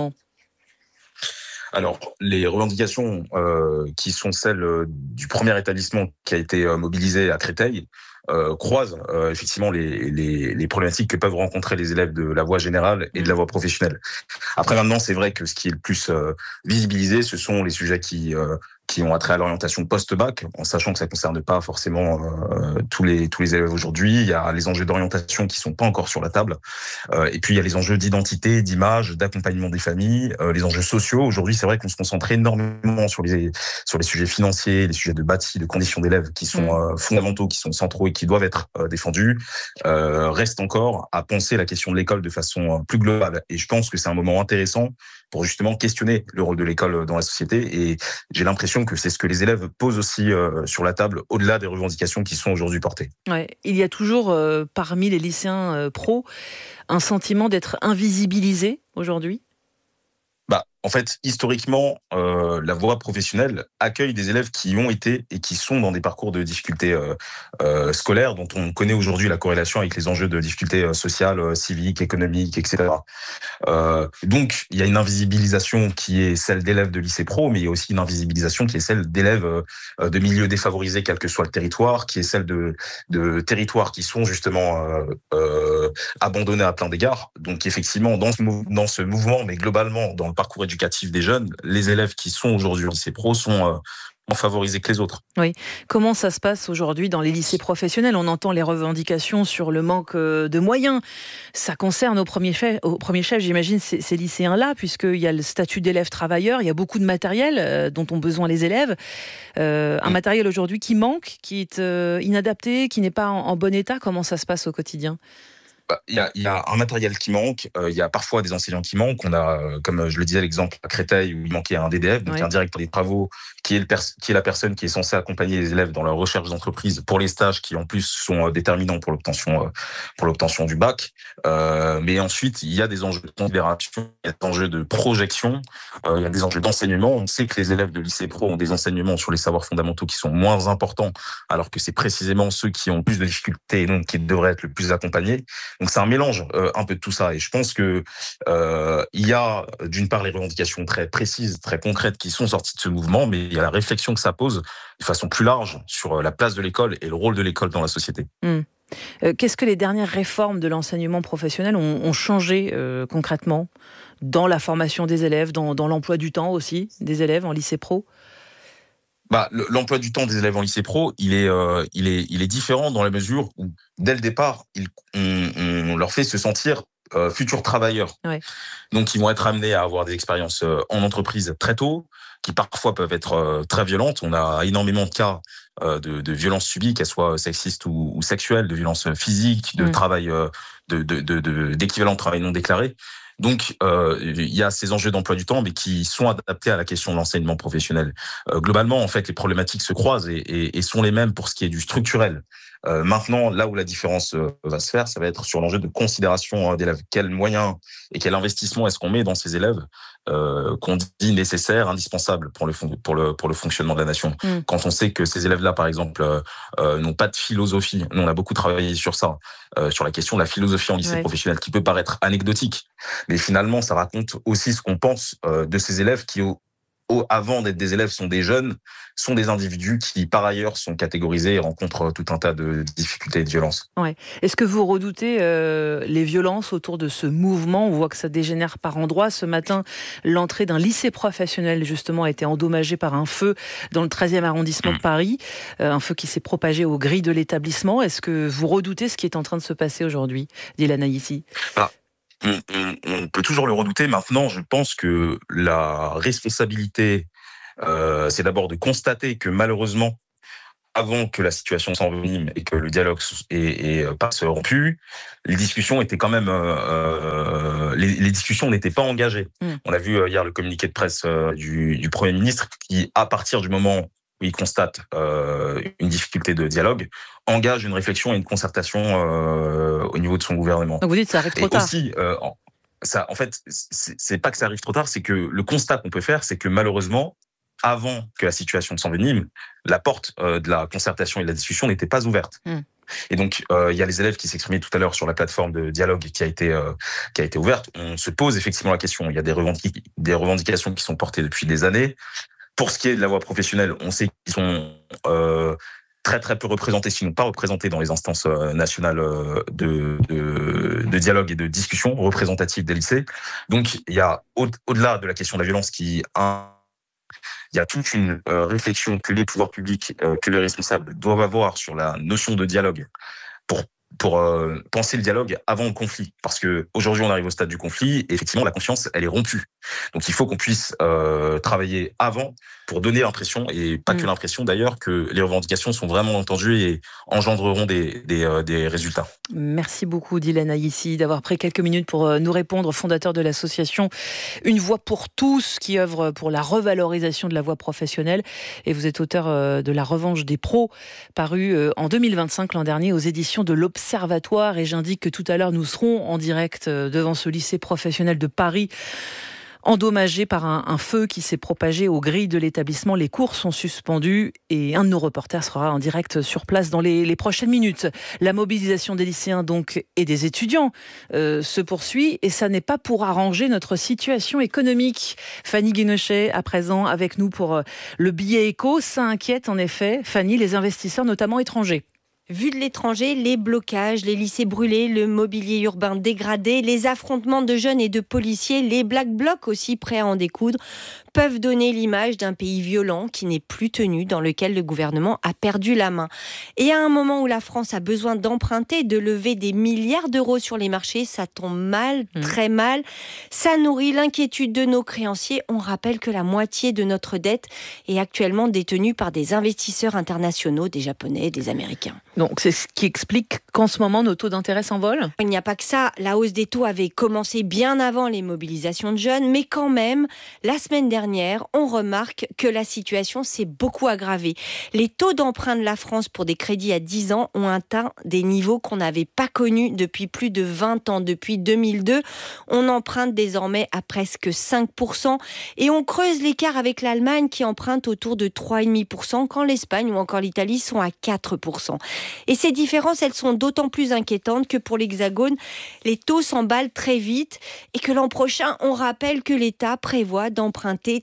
Alors, les revendications qui sont celles du premier établissement qui a été mobilisé à Créteil croisent effectivement les problématiques que peuvent rencontrer les élèves de la voie générale et de la voie professionnelle. Après, maintenant, c'est vrai que ce qui est le plus visibilisé, ce sont les sujets qui ont attrait à l'orientation post-bac, en sachant que ça ne concerne pas forcément tous les élèves aujourd'hui. Il y a les enjeux d'orientation qui sont pas encore sur la table. Et puis, il y a les enjeux d'identité, d'image, d'accompagnement des familles, les enjeux sociaux. Aujourd'hui, c'est vrai qu'on se concentre énormément sur les sujets financiers, les sujets de bâti, de conditions d'élèves qui sont fondamentaux, qui sont centraux et qui doivent être défendus. Reste encore à penser la question de l'école de façon plus globale. Et je pense que c'est un moment intéressant pour justement questionner le rôle de l'école dans la société. Et j'ai l'impression que c'est ce que les élèves posent aussi sur la table, au-delà des revendications qui sont aujourd'hui portées.
Ouais. Il y a toujours, parmi les lycéens pros, un sentiment d'être invisibilisé aujourd'hui ?
En fait, historiquement, la voie professionnelle accueille des élèves qui ont été et qui sont dans des parcours de difficultés scolaires, dont on connaît aujourd'hui la corrélation avec les enjeux de difficultés sociales, civiques, économiques, etc. Donc, il y a une invisibilisation qui est celle d'élèves de lycée pro, mais il y a aussi une invisibilisation qui est celle d'élèves de milieux défavorisés, quel que soit le territoire, qui est celle de territoires qui sont justement abandonnés à plein d'égards. Donc, effectivement, dans ce mouvement, mais globalement, dans le parcours éducatif des jeunes, les élèves qui sont aujourd'hui au lycée pro sont moins favorisés que les autres.
Oui. Comment ça se passe aujourd'hui dans les lycées professionnels ? On entend les revendications sur le manque de moyens. Ça concerne au premier chef, j'imagine, ces lycéens-là, puisqu'il y a le statut d'élève travailleur, il y a beaucoup de matériel dont ont besoin les élèves. Un matériel aujourd'hui qui manque, qui est inadapté, qui n'est pas en bon état. Comment ça se passe au quotidien ?
Il y a un matériel qui manque, il y a parfois des enseignants qui manquent. On a, comme je le disais, l'exemple à Créteil où il manquait un DDF, donc un directeur des travaux, qui est la personne qui est censée accompagner les élèves dans leur recherche d'entreprise pour les stages qui en plus sont déterminants pour l'obtention du bac. Mais ensuite, il y a des enjeux de considération, il y a des enjeux de projection, il y a des enjeux d'enseignement. On sait que les élèves de lycée pro ont des enseignements sur les savoirs fondamentaux qui sont moins importants, alors que c'est précisément ceux qui ont plus de difficultés et donc qui devraient être le plus accompagnés. Donc c'est un mélange un peu de tout ça, et je pense que il y a d'une part les revendications très précises, très concrètes qui sont sorties de ce mouvement, mais il y a la réflexion que ça pose de façon plus large sur la place de l'école et le rôle de l'école dans la société.
Qu'est-ce que les dernières réformes de l'enseignement professionnel ont changé concrètement dans la formation des élèves, dans l'emploi du temps aussi des élèves en lycée pro ?
L'emploi du temps des élèves en lycée pro, il est différent dans la mesure où, dès le départ, on leur fait se sentir futurs travailleurs. Ouais. Donc, ils vont être amenés à avoir des expériences en entreprise très tôt, qui parfois peuvent être très violentes. On a énormément de cas de violences subies, qu'elles soient sexistes ou sexuelles, de violences physiques, de travail, d'équivalent de travail non déclaré. Donc, il y a ces enjeux d'emploi du temps, mais qui sont adaptés à la question de l'enseignement professionnel. Globalement, en fait, les problématiques se croisent et sont les mêmes pour ce qui est du structurel. Maintenant, là où la différence va se faire, ça va être sur l'enjeu de considération d'élèves. Quels moyens et quel investissement est-ce qu'on met dans ces élèves qu'on dit nécessaires, indispensables pour le fonctionnement de la nation. Quand on sait que ces élèves-là, par exemple, n'ont pas de philosophie, nous on a beaucoup travaillé sur ça, sur la question de la philosophie en lycée professionnel, qui peut paraître anecdotique, mais finalement ça raconte aussi ce qu'on pense de ces élèves qui avant d'être des élèves, sont des jeunes, sont des individus qui, par ailleurs, sont catégorisés et rencontrent tout un tas de difficultés et de violences.
Ouais. Est-ce que vous redoutez les violences autour de ce mouvement ? On voit que ça dégénère par endroits. Ce matin, l'entrée d'un lycée professionnel, justement, a été endommagée par un feu dans le 13e arrondissement de Paris. Un feu qui s'est propagé aux grilles de l'établissement. Est-ce que vous redoutez ce qui est en train de se passer aujourd'hui, Dylan Aïssi ?
On peut toujours le redouter. Maintenant, je pense que la responsabilité, c'est d'abord de constater que malheureusement, avant que la situation s'envenime et que le dialogue passe rompu, les discussions étaient quand même, les discussions n'étaient pas engagées. On a vu hier le communiqué de presse du Premier ministre qui, à partir du moment où il constate une difficulté de dialogue, engage une réflexion et une concertation au niveau de son gouvernement.
Donc vous dites que ça arrive trop tard.
Aussi, en fait, c'est pas que ça arrive trop tard, c'est que le constat qu'on peut faire, c'est que malheureusement, avant que la situation ne s'envenime, la porte de la concertation et de la discussion n'était pas ouverte. Et donc, il y a les élèves qui s'exprimaient tout à l'heure sur la plateforme de dialogue qui a été ouverte. On se pose effectivement la question. Il y a des revendications qui sont portées depuis des années. Pour ce qui est de la voie professionnelle, on sait qu'ils sont très très peu représentés, sinon pas représentés dans les instances nationales de dialogue et de discussion représentatives des lycées. Donc il y a au-delà de la question de la violence il y a toute une réflexion que les pouvoirs publics, que les responsables doivent avoir sur la notion de dialogue pour penser le dialogue avant le conflit. Parce que aujourd'hui on arrive au stade du conflit, et effectivement la confiance elle est rompue. Donc il faut qu'on puisse travailler avant pour donner l'impression, et pas que l'impression d'ailleurs, que les revendications sont vraiment entendues et engendreront des résultats.
Merci beaucoup Dylan Aïssi d'avoir pris quelques minutes pour nous répondre, fondateur de l'association Une Voix pour tous, qui œuvre pour la revalorisation de la voie professionnelle. Et vous êtes auteur de La Revanche des pros, paru en 2025, l'an dernier, aux éditions de l'Observatoire. Et j'indique que tout à l'heure, nous serons en direct devant ce lycée professionnel de Paris, endommagé par un feu qui s'est propagé aux grilles de l'établissement. Les cours sont suspendus et un de nos reporters sera en direct sur place dans les prochaines minutes. La mobilisation des lycéens donc et des étudiants se poursuit, et ça n'est pas pour arranger notre situation économique. Fanny Guinochet, à présent avec nous pour le billet éco. Ça inquiète en effet, Fanny, les investisseurs notamment étrangers.
Vu de l'étranger, les blocages, les lycées brûlés, le mobilier urbain dégradé, les affrontements de jeunes et de policiers, les black blocs aussi prêts à en découdre, peuvent donner l'image d'un pays violent qui n'est plus tenu, dans lequel le gouvernement a perdu la main. Et à un moment où la France a besoin d'emprunter, de lever des milliards d'euros sur les marchés, ça tombe mal, très mal. Ça nourrit l'inquiétude de nos créanciers. On rappelle que la moitié de notre dette est actuellement détenue par des investisseurs internationaux, des Japonais, des Américains.
Donc c'est ce qui explique qu'en ce moment nos taux d'intérêt s'envolent ?
Il n'y a pas que ça. La hausse des taux avait commencé bien avant les mobilisations de jeunes, mais quand même, la semaine dernière, on remarque que la situation s'est beaucoup aggravée. Les taux d'emprunt de la France pour des crédits à 10 ans ont atteint des niveaux qu'on n'avait pas connus depuis plus de 20 ans. Depuis 2002, on emprunte désormais à presque 5%, et on creuse l'écart avec l'Allemagne qui emprunte autour de 3,5%, quand l'Espagne ou encore l'Italie sont à 4%. Et ces différences, elles sont d'autant plus inquiétantes que pour l'Hexagone, les taux s'emballent très vite, et que l'an prochain, on rappelle que l'État prévoit d'emprunter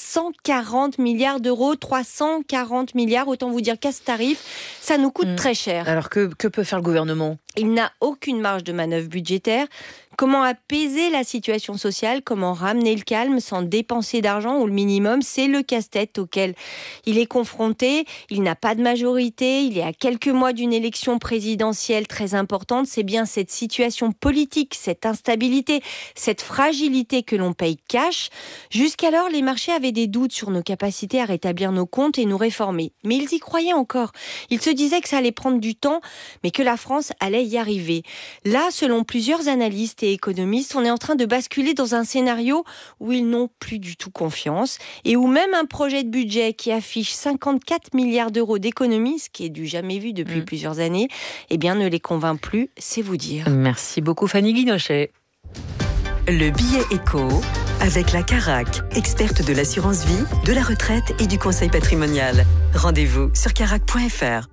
340 milliards d'euros. 340 milliards, autant vous dire qu'à ce tarif, ça nous coûte très cher.
Alors que peut faire le gouvernement ?
Il n'a aucune marge de manœuvre budgétaire. Comment apaiser la situation sociale ? Comment ramener le calme sans dépenser d'argent, ou le minimum ? C'est le casse-tête auquel il est confronté. Il n'a pas de majorité. Il est à quelques mois d'une élection présidentielle très importante. C'est bien cette situation politique, cette instabilité, cette fragilité que l'on paye cash. Jusqu'alors, les marchés avaient des doutes sur nos capacités à rétablir nos comptes et nous réformer. Mais ils y croyaient encore. Ils se disaient que ça allait prendre du temps, mais que la France allait y arriver. Là, selon plusieurs analystes et économistes, on est en train de basculer dans un scénario où ils n'ont plus du tout confiance et où même un projet de budget qui affiche 54 milliards d'euros d'économies, ce qui est du jamais vu depuis plusieurs années, eh bien, ne les convainc plus, c'est vous dire.
Merci beaucoup Fanny Guinochet.
Le billet éco avec la Carac, experte de l'assurance vie, de la retraite et du conseil patrimonial. Rendez-vous sur carac.fr.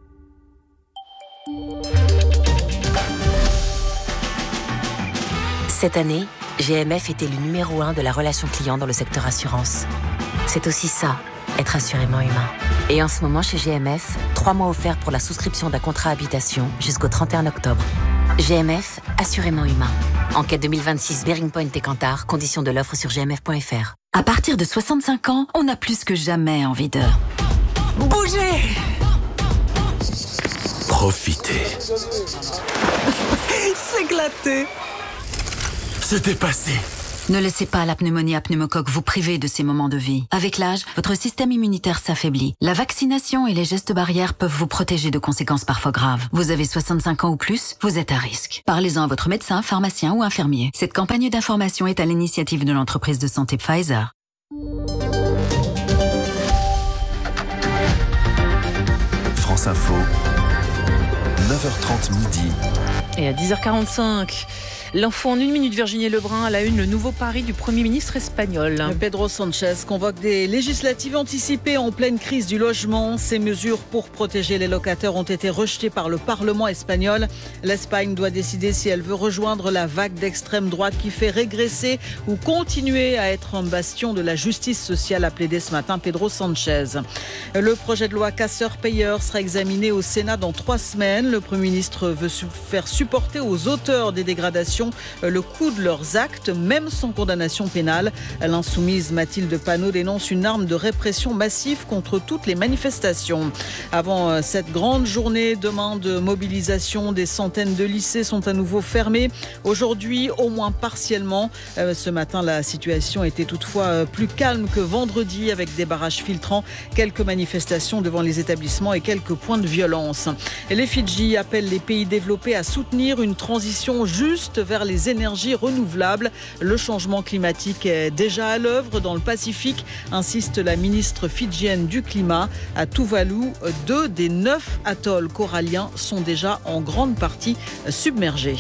Cette année, GMF était le numéro 1 de la relation client dans le secteur assurance. C'est aussi ça, être assurément humain. Et en ce moment, chez GMF, 3 mois offerts pour la souscription d'un contrat habitation jusqu'au 31 octobre. GMF, assurément humain. Enquête 2026 Bearing Point et Kantar, conditions de l'offre sur gmf.fr.
À partir de 65 ans, on a plus que jamais envie de bouger.
Profitez.
S'éclater.
Se dépasser.
Ne laissez pas la pneumonie à pneumocoque vous priver de ces moments de vie. Avec l'âge, votre système immunitaire s'affaiblit. La vaccination et les gestes barrières peuvent vous protéger de conséquences parfois graves. Vous avez 65 ans ou plus, vous êtes à risque. Parlez-en à votre médecin, pharmacien ou infirmier. Cette campagne d'information est à l'initiative de l'entreprise de santé Pfizer.
France Info, 9h30 midi.
Et à 10h45, l'info en 1 minute, Virginie Lebrun, à la une, le nouveau pari du Premier ministre espagnol.
Pedro Sánchez convoque des législatives anticipées en pleine crise du logement. Ces mesures pour protéger les locataires ont été rejetées par le Parlement espagnol. L'Espagne doit décider si elle veut rejoindre la vague d'extrême droite qui fait régresser ou continuer à être un bastion de la justice sociale, a plaidé ce matin Pedro Sánchez. Le projet de loi casseurs-payeurs sera examiné au Sénat dans 3 semaines. Le Premier ministre veut faire supporter aux auteurs des dégradations le coût de leurs actes, même sans condamnation pénale. L'insoumise Mathilde Panot dénonce une arme de répression massive contre toutes les manifestations. Avant cette grande journée demain de mobilisation, des centaines de lycées sont à nouveau fermés. Aujourd'hui, au moins partiellement. Ce matin, la situation était toutefois plus calme que vendredi avec des barrages filtrants, quelques manifestations devant les établissements et quelques points de violence. Et les Fidji appellent les pays développés à soutenir une transition juste vers les énergies renouvelables. Le changement climatique est déjà à l'œuvre dans le Pacifique, insiste la ministre fidjienne du climat. À Tuvalu, 2 des 9 atolls coralliens sont déjà en grande partie submergés.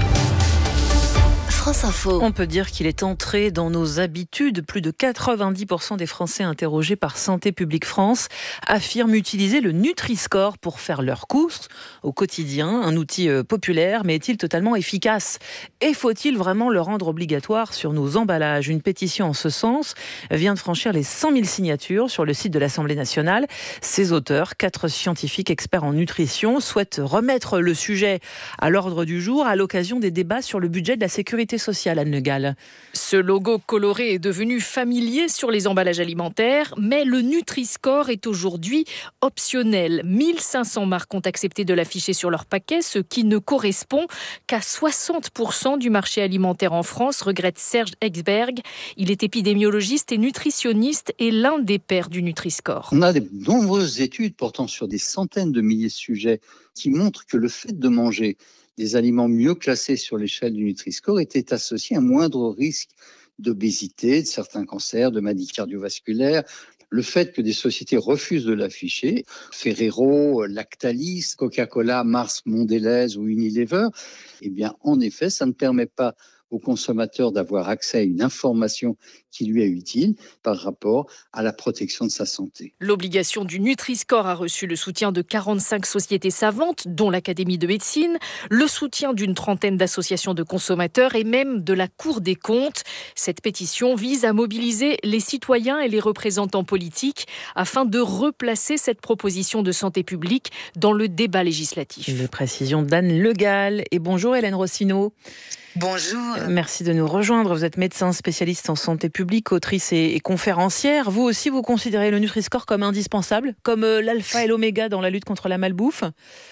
France Info.
On peut dire qu'il est entré dans nos habitudes. Plus de 90% des Français interrogés par Santé publique France affirment utiliser le Nutri-Score pour faire leurs courses au quotidien. Un outil populaire, mais est-il totalement efficace ? Et faut-il vraiment le rendre obligatoire sur nos emballages ? Une pétition en ce sens vient de franchir les 100 000 signatures sur le site de l'Assemblée nationale. Ses auteurs, 4 scientifiques experts en nutrition, souhaitent remettre le sujet à l'ordre du jour à l'occasion des débats sur le budget de la sécurité sociale, Anne Le Gall.
Ce logo coloré est devenu familier sur les emballages alimentaires, mais le Nutri-Score est aujourd'hui optionnel. 1500 marques ont accepté de l'afficher sur leur paquet, ce qui ne correspond qu'à 60% du marché alimentaire en France, regrette Serge Exberg. Il est épidémiologiste et nutritionniste et l'un des pairs du Nutri-Score.
On a de nombreuses études portant sur des centaines de milliers de sujets qui montrent que le fait de manger des aliments mieux classés sur l'échelle du Nutri-Score était associé à un moindre risque d'obésité, de certains cancers, de maladies cardiovasculaires. Le fait que des sociétés refusent de l'afficher, Ferrero, Lactalis, Coca-Cola, Mars, Mondelez ou Unilever, eh bien, en effet, ça ne permet pas au consommateur d'avoir accès à une information qui lui est utile par rapport à la protection de sa santé.
L'obligation du Nutri-Score a reçu le soutien de 45 sociétés savantes, dont l'Académie de médecine, le soutien d'une trentaine d'associations de consommateurs et même de la Cour des comptes. Cette pétition vise à mobiliser les citoyens et les représentants politiques afin de replacer cette proposition de santé publique dans le débat législatif.
Les précisions d'Anne Le Gall. Et bonjour Hélène Rossineau.
Bonjour.
Merci de nous rejoindre. Vous êtes médecin spécialiste en santé publique, autrice et conférencière. Vous aussi, vous considérez le Nutri-Score comme indispensable, comme l'alpha et l'oméga dans la lutte contre la malbouffe ?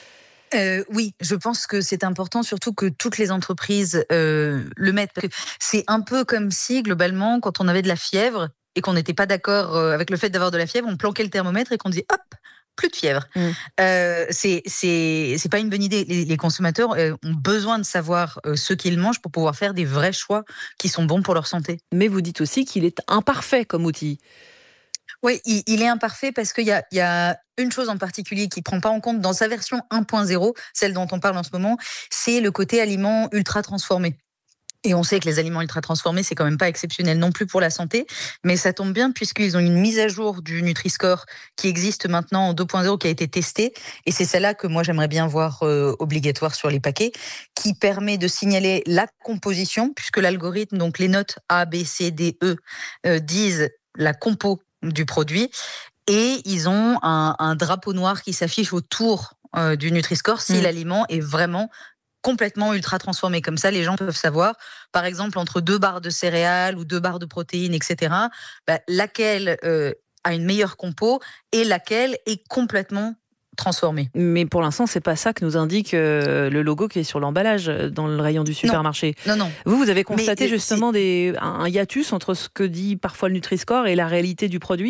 Oui, je pense que c'est important, surtout que toutes les entreprises le mettent. Parce que c'est un peu comme si, globalement, quand on avait de la fièvre et qu'on n'était pas d'accord avec le fait d'avoir de la fièvre, on planquait le thermomètre et qu'on dit « hop !» plus de fièvre. C'est pas une bonne idée. Les consommateurs ont besoin de savoir ce qu'ils mangent pour pouvoir faire des vrais choix qui sont bons pour leur santé.
Mais vous dites aussi qu'il est imparfait comme outil.
Oui, il est imparfait parce qu'il y a une chose en particulier qui ne prend pas en compte dans sa version 1.0, celle dont on parle en ce moment, c'est le côté aliments ultra transformés. Et on sait que les aliments ultra transformés, c'est quand même pas exceptionnel non plus pour la santé, mais ça tombe bien puisqu'ils ont une mise à jour du Nutri-Score qui existe maintenant en 2.0, qui a été testée, et c'est celle-là que moi j'aimerais bien voir obligatoire sur les paquets, qui permet de signaler la composition, puisque l'algorithme, donc les notes A, B, C, D, E, disent la compo du produit, et ils ont un drapeau noir qui s'affiche autour du Nutri-Score si l'aliment est vraiment complètement ultra transformé. Comme ça, les gens peuvent savoir, par exemple, entre 2 barres de céréales ou 2 barres de protéines, etc., laquelle a une meilleure compo et laquelle est complètement transformée.
Mais pour l'instant, c'est pas ça que nous indique le logo qui est sur l'emballage dans le rayon du supermarché.
Non.
Vous avez constaté justement un hiatus entre ce que dit parfois le Nutri-Score et la réalité du produit ?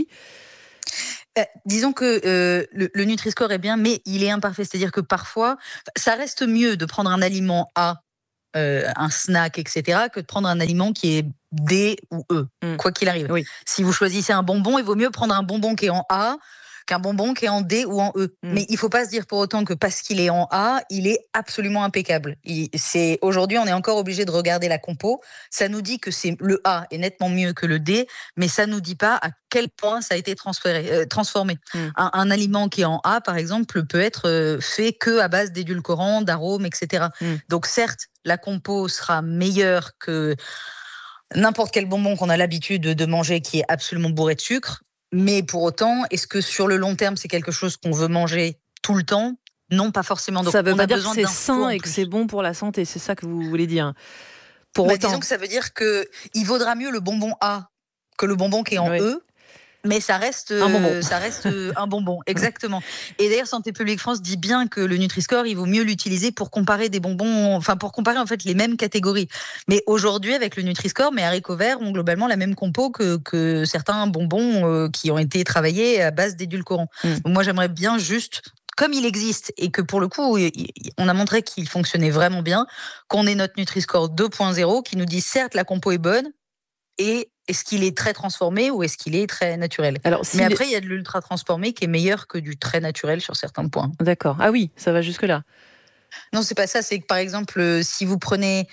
Disons que le Nutri-Score est bien, mais il est imparfait. C'est-à-dire que parfois, ça reste mieux de prendre un aliment A, un snack, etc., que de prendre un aliment qui est D ou E, quoi qu'il arrive. Oui. Si vous choisissez un bonbon, il vaut mieux prendre un bonbon qui est en A qu'un bonbon qui est en D ou en E. Mais il ne faut pas se dire pour autant que parce qu'il est en A, il est absolument impeccable. Aujourd'hui, on est encore obligé de regarder la compo. Ça nous dit que le A est nettement mieux que le D, mais ça ne nous dit pas à quel point ça a été transformé. Un aliment qui est en A, par exemple, peut être fait qu'à base d'édulcorants, d'arômes, etc. Donc certes, la compo sera meilleure que n'importe quel bonbon qu'on a l'habitude de manger qui est absolument bourré de sucre. Mais pour autant, est-ce que sur le long terme, c'est quelque chose qu'on veut manger tout le temps ? Non, pas forcément. Donc,
ça veut pas dire que c'est sain et que c'est bon pour la santé, c'est ça que vous voulez dire ? Pour autant.
Disons que ça veut dire qu'il vaudra mieux le bonbon A que le bonbon qui est en E. Mais ça reste un bonbon. Un bonbon, exactement. Et d'ailleurs, Santé publique France dit bien que le Nutri-Score, il vaut mieux l'utiliser pour comparer des bonbons, enfin pour comparer en fait les mêmes catégories. Mais aujourd'hui, avec le Nutri-Score, mes haricots verts ont globalement la même compo que certains bonbons qui ont été travaillés à base d'édulcorants. Donc moi, j'aimerais bien juste, comme il existe et que pour le coup, on a montré qu'il fonctionnait vraiment bien, qu'on ait notre Nutri-Score 2.0 qui nous dit certes la compo est bonne et est-ce qu'il est très transformé ou est-ce qu'il est très naturel ? Mais après, il y a de l'ultra transformé qui est meilleur que du très naturel sur certains points.
D'accord. Ah oui, ça va jusque-là.
Non, c'est pas ça. C'est que par exemple, si vous prenez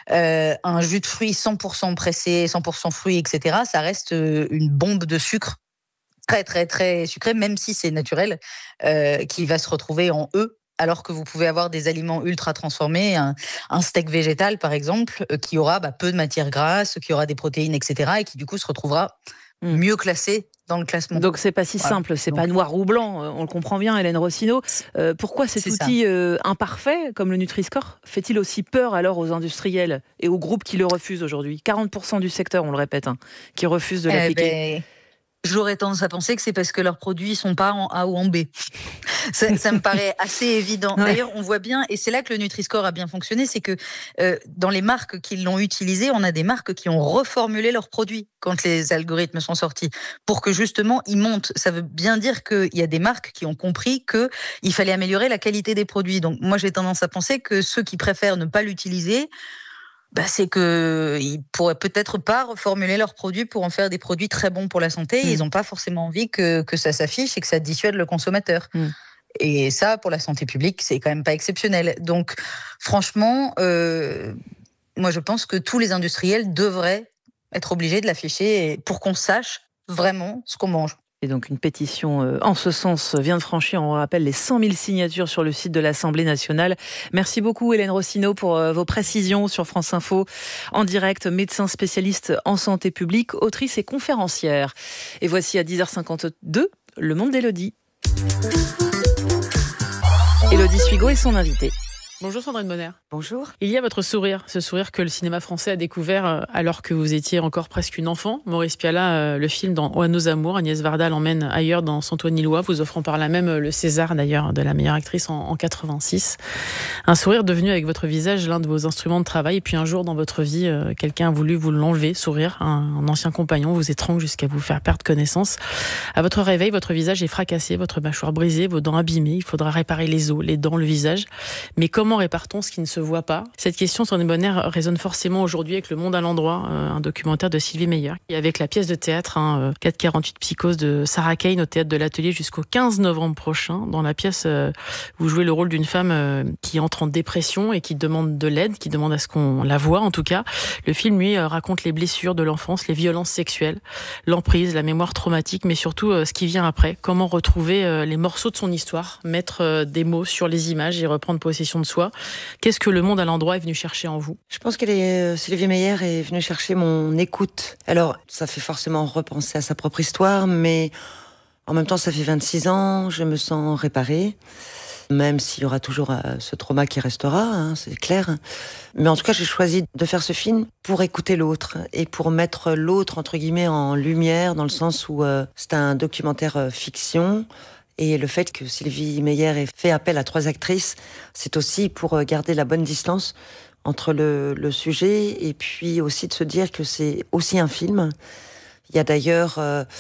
un jus de fruits 100% pressé, 100% fruits, etc., ça reste une bombe de sucre très, très, très sucré, même si c'est naturel, qui va se retrouver en E. Alors que vous pouvez avoir des aliments ultra transformés, un steak végétal par exemple, qui aura peu de matières grasses, qui aura des protéines, etc., et qui du coup se retrouvera mieux classé dans le classement.
Donc c'est pas si simple, c'est pas noir ou blanc, on le comprend bien, Hélène Rossineau. Pourquoi cet outil imparfait, comme le Nutri-Score, fait-il aussi peur alors aux industriels et aux groupes qui le refusent aujourd'hui ? 40% du secteur, on le répète, qui refusent de l'appliquer.
J'aurais tendance à penser que c'est parce que leurs produits ne sont pas en A ou en B. Ça me paraît assez évident. Ouais. D'ailleurs, on voit bien, et c'est là que le Nutri-Score a bien fonctionné, c'est que dans les marques qui l'ont utilisé, on a des marques qui ont reformulé leurs produits quand les algorithmes sont sortis, pour que justement, ils montent. Ça veut bien dire qu'il y a des marques qui ont compris qu'il fallait améliorer la qualité des produits. Donc moi, j'ai tendance à penser que ceux qui préfèrent ne pas l'utiliser, c'est qu'ils pourraient peut-être pas reformuler leurs produits pour en faire des produits très bons pour la santé. Ils n'ont pas forcément envie que ça s'affiche et que ça dissuade le consommateur. Et ça, pour la santé publique, c'est quand même pas exceptionnel. Donc, franchement, moi, je pense que tous les industriels devraient être obligés de l'afficher pour qu'on sache vraiment ce qu'on mange.
Et donc une pétition en ce sens vient de franchir, on rappelle, les 100 000 signatures sur le site de l'Assemblée nationale. Merci beaucoup Hélène Rossineau pour vos précisions sur France Info. En direct, médecin spécialiste en santé publique, autrice et conférencière. Et voici à 10h52, Le Monde d'Élodie. Élodie Suigo est son invitée.
Bonjour Sandrine Bonner.
Bonjour.
Il y a votre sourire, ce sourire que le cinéma français a découvert alors que vous étiez encore presque une enfant. Maurice Pialat, le film dans Oa nos amours, Agnès Varda l'emmène ailleurs dans Saint-Ouen-Îlois, vous offrant par là même le César d'ailleurs de la meilleure actrice en 86. Un sourire devenu avec votre visage l'un de vos instruments de travail. Et puis un jour dans votre vie, quelqu'un a voulu vous l'enlever, sourire. Un ancien compagnon vous étrangle jusqu'à vous faire perdre connaissance. À votre réveil, votre visage est fracassé, votre mâchoire brisée, vos dents abîmées. Il faudra réparer les os, les dents, le visage. Mais comment répare-t-on ce qui ne se voit pas? Cette question, Sandrine Bonner, résonne forcément aujourd'hui avec Le Monde à l'endroit, un documentaire de Sylvie Meyer. Et avec la pièce de théâtre 448 Psychose de Sarah Kane au théâtre de l'Atelier jusqu'au 15 novembre prochain. Dans la pièce, vous jouez le rôle d'une femme qui entre en dépression et qui demande de l'aide, qui demande à ce qu'on la voie en tout cas. Le film, lui, raconte les blessures de l'enfance, les violences sexuelles, l'emprise, la mémoire traumatique, mais surtout ce qui vient après. Comment retrouver les morceaux de son histoire, mettre des mots sur les images et reprendre possession de soi. Qu'est-ce que Le Monde à l'endroit est venu chercher en vous?
Je pense que Sylvie Meyer est venue chercher mon écoute. Alors, ça fait forcément repenser à sa propre histoire, mais en même temps, ça fait 26 ans, je me sens réparée, même s'il y aura toujours ce trauma qui restera, c'est clair. Mais en tout cas, j'ai choisi de faire ce film pour écouter l'autre et pour mettre l'autre, entre guillemets, en lumière, dans le sens où c'est un documentaire fiction. Et le fait que Sylvie Meyer ait fait appel à 3 actrices, c'est aussi pour garder la bonne distance entre le sujet et puis aussi de se dire que c'est aussi un film. Il y a d'ailleurs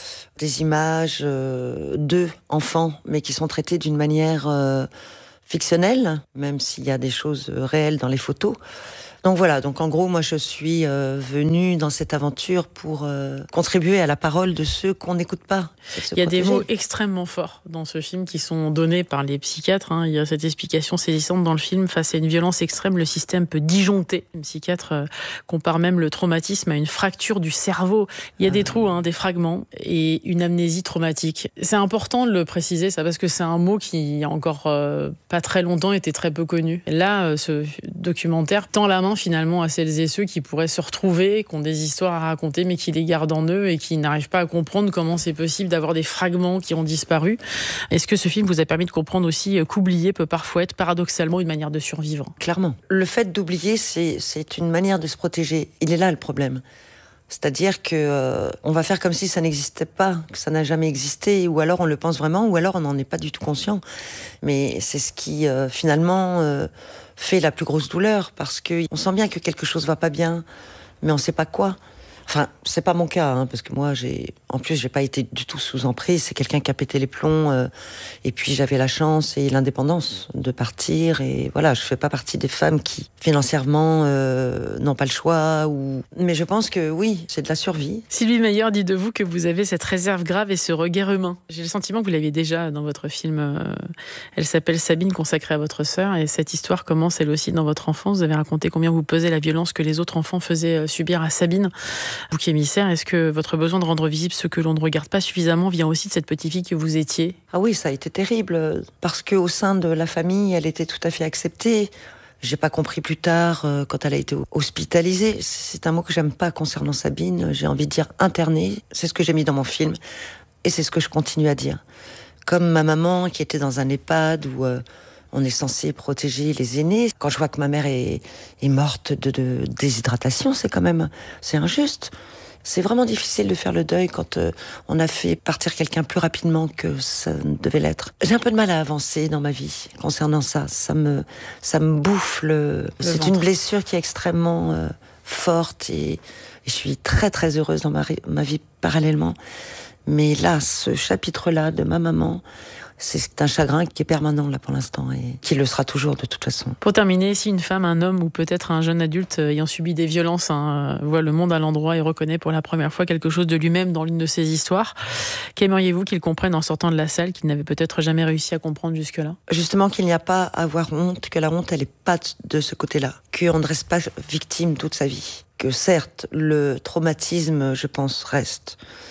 des images d'eux, enfants, mais qui sont traitées d'une manière fictionnelle, même s'il y a des choses réelles dans les photos. Donc voilà, donc en gros, moi je suis venue dans cette aventure pour contribuer à la parole de ceux qu'on n'écoute pas.
Il y a des mots extrêmement forts dans ce film qui sont donnés par les psychiatres. Il y a cette explication saisissante dans le film. Face à une violence extrême, le système peut disjoncter. Le psychiatre compare même le traumatisme à une fracture du cerveau. Il y a des trous, des fragments et une amnésie traumatique. C'est important de le préciser, ça, parce que c'est un mot qui, il y a encore pas très longtemps, était très peu connu. Là, ce documentaire tend la main finalement à celles et ceux qui pourraient se retrouver, qui ont des histoires à raconter, mais qui les gardent en eux et qui n'arrivent pas à comprendre comment c'est possible d'avoir des fragments qui ont disparu. Est-ce que ce film vous a permis de comprendre aussi qu'oublier peut parfois être paradoxalement une manière de survivre?
Clairement. Le fait d'oublier, c'est une manière de se protéger. Il est là le problème. C'est-à-dire que on va faire comme si ça n'existait pas, que ça n'a jamais existé, ou alors on le pense vraiment, ou alors on n'en est pas du tout conscient. Mais c'est ce qui finalement fait la plus grosse douleur, parce que on sent bien que quelque chose va pas bien, mais on sait pas quoi. Enfin, c'est pas mon cas, parce que moi, j'ai pas été du tout sous emprise. C'est quelqu'un qui a pété les plombs. Et puis, j'avais la chance et l'indépendance de partir. Et voilà, je fais pas partie des femmes qui, financièrement, n'ont pas le choix. Mais je pense que oui, c'est de la survie.
Sylvie Meyer dit de vous que vous avez cette réserve grave et ce regard humain. J'ai le sentiment que vous l'aviez déjà dans votre film. Elle s'appelle Sabine, consacrée à votre sœur. Et cette histoire commence, elle aussi, dans votre enfance. Vous avez raconté combien vous pesait la violence que les autres enfants faisaient subir à Sabine. Bouc émissaire, est-ce que votre besoin de rendre visible ce que l'on ne regarde pas suffisamment vient aussi de cette petite fille que vous étiez?
Ah oui, ça a été terrible, parce qu'au sein de la famille, elle était tout à fait acceptée. J'ai pas compris plus tard, quand elle a été hospitalisée. C'est un mot que j'aime pas concernant Sabine. J'ai envie de dire internée. C'est ce que j'ai mis dans mon film. Et c'est ce que je continue à dire. Comme ma maman, qui était dans un EHPAD où on est censé protéger les aînés. Quand je vois que ma mère est morte de déshydratation, c'est injuste. C'est vraiment difficile de faire le deuil quand on a fait partir quelqu'un plus rapidement que ça devait l'être. J'ai un peu de mal à avancer dans ma vie concernant ça. Ça me bouffe c'est une blessure qui est extrêmement forte et je suis très très heureuse dans ma vie parallèlement. Mais là, ce chapitre-là de ma maman, c'est un chagrin qui est permanent là pour l'instant et qui le sera toujours de toute façon.
Pour terminer, si une femme, un homme ou peut-être un jeune adulte ayant subi des violences voit Le Monde à l'endroit et reconnaît pour la première fois quelque chose de lui-même dans l'une de ses histoires, qu'aimeriez-vous qu'il comprenne en sortant de la salle qu'il n'avait peut-être jamais réussi à comprendre jusque-là?
Justement qu'il n'y a pas à avoir honte, que la honte elle est pas de ce côté-là, qu'on ne reste pas victime toute sa vie, que certes le traumatisme je pense reste,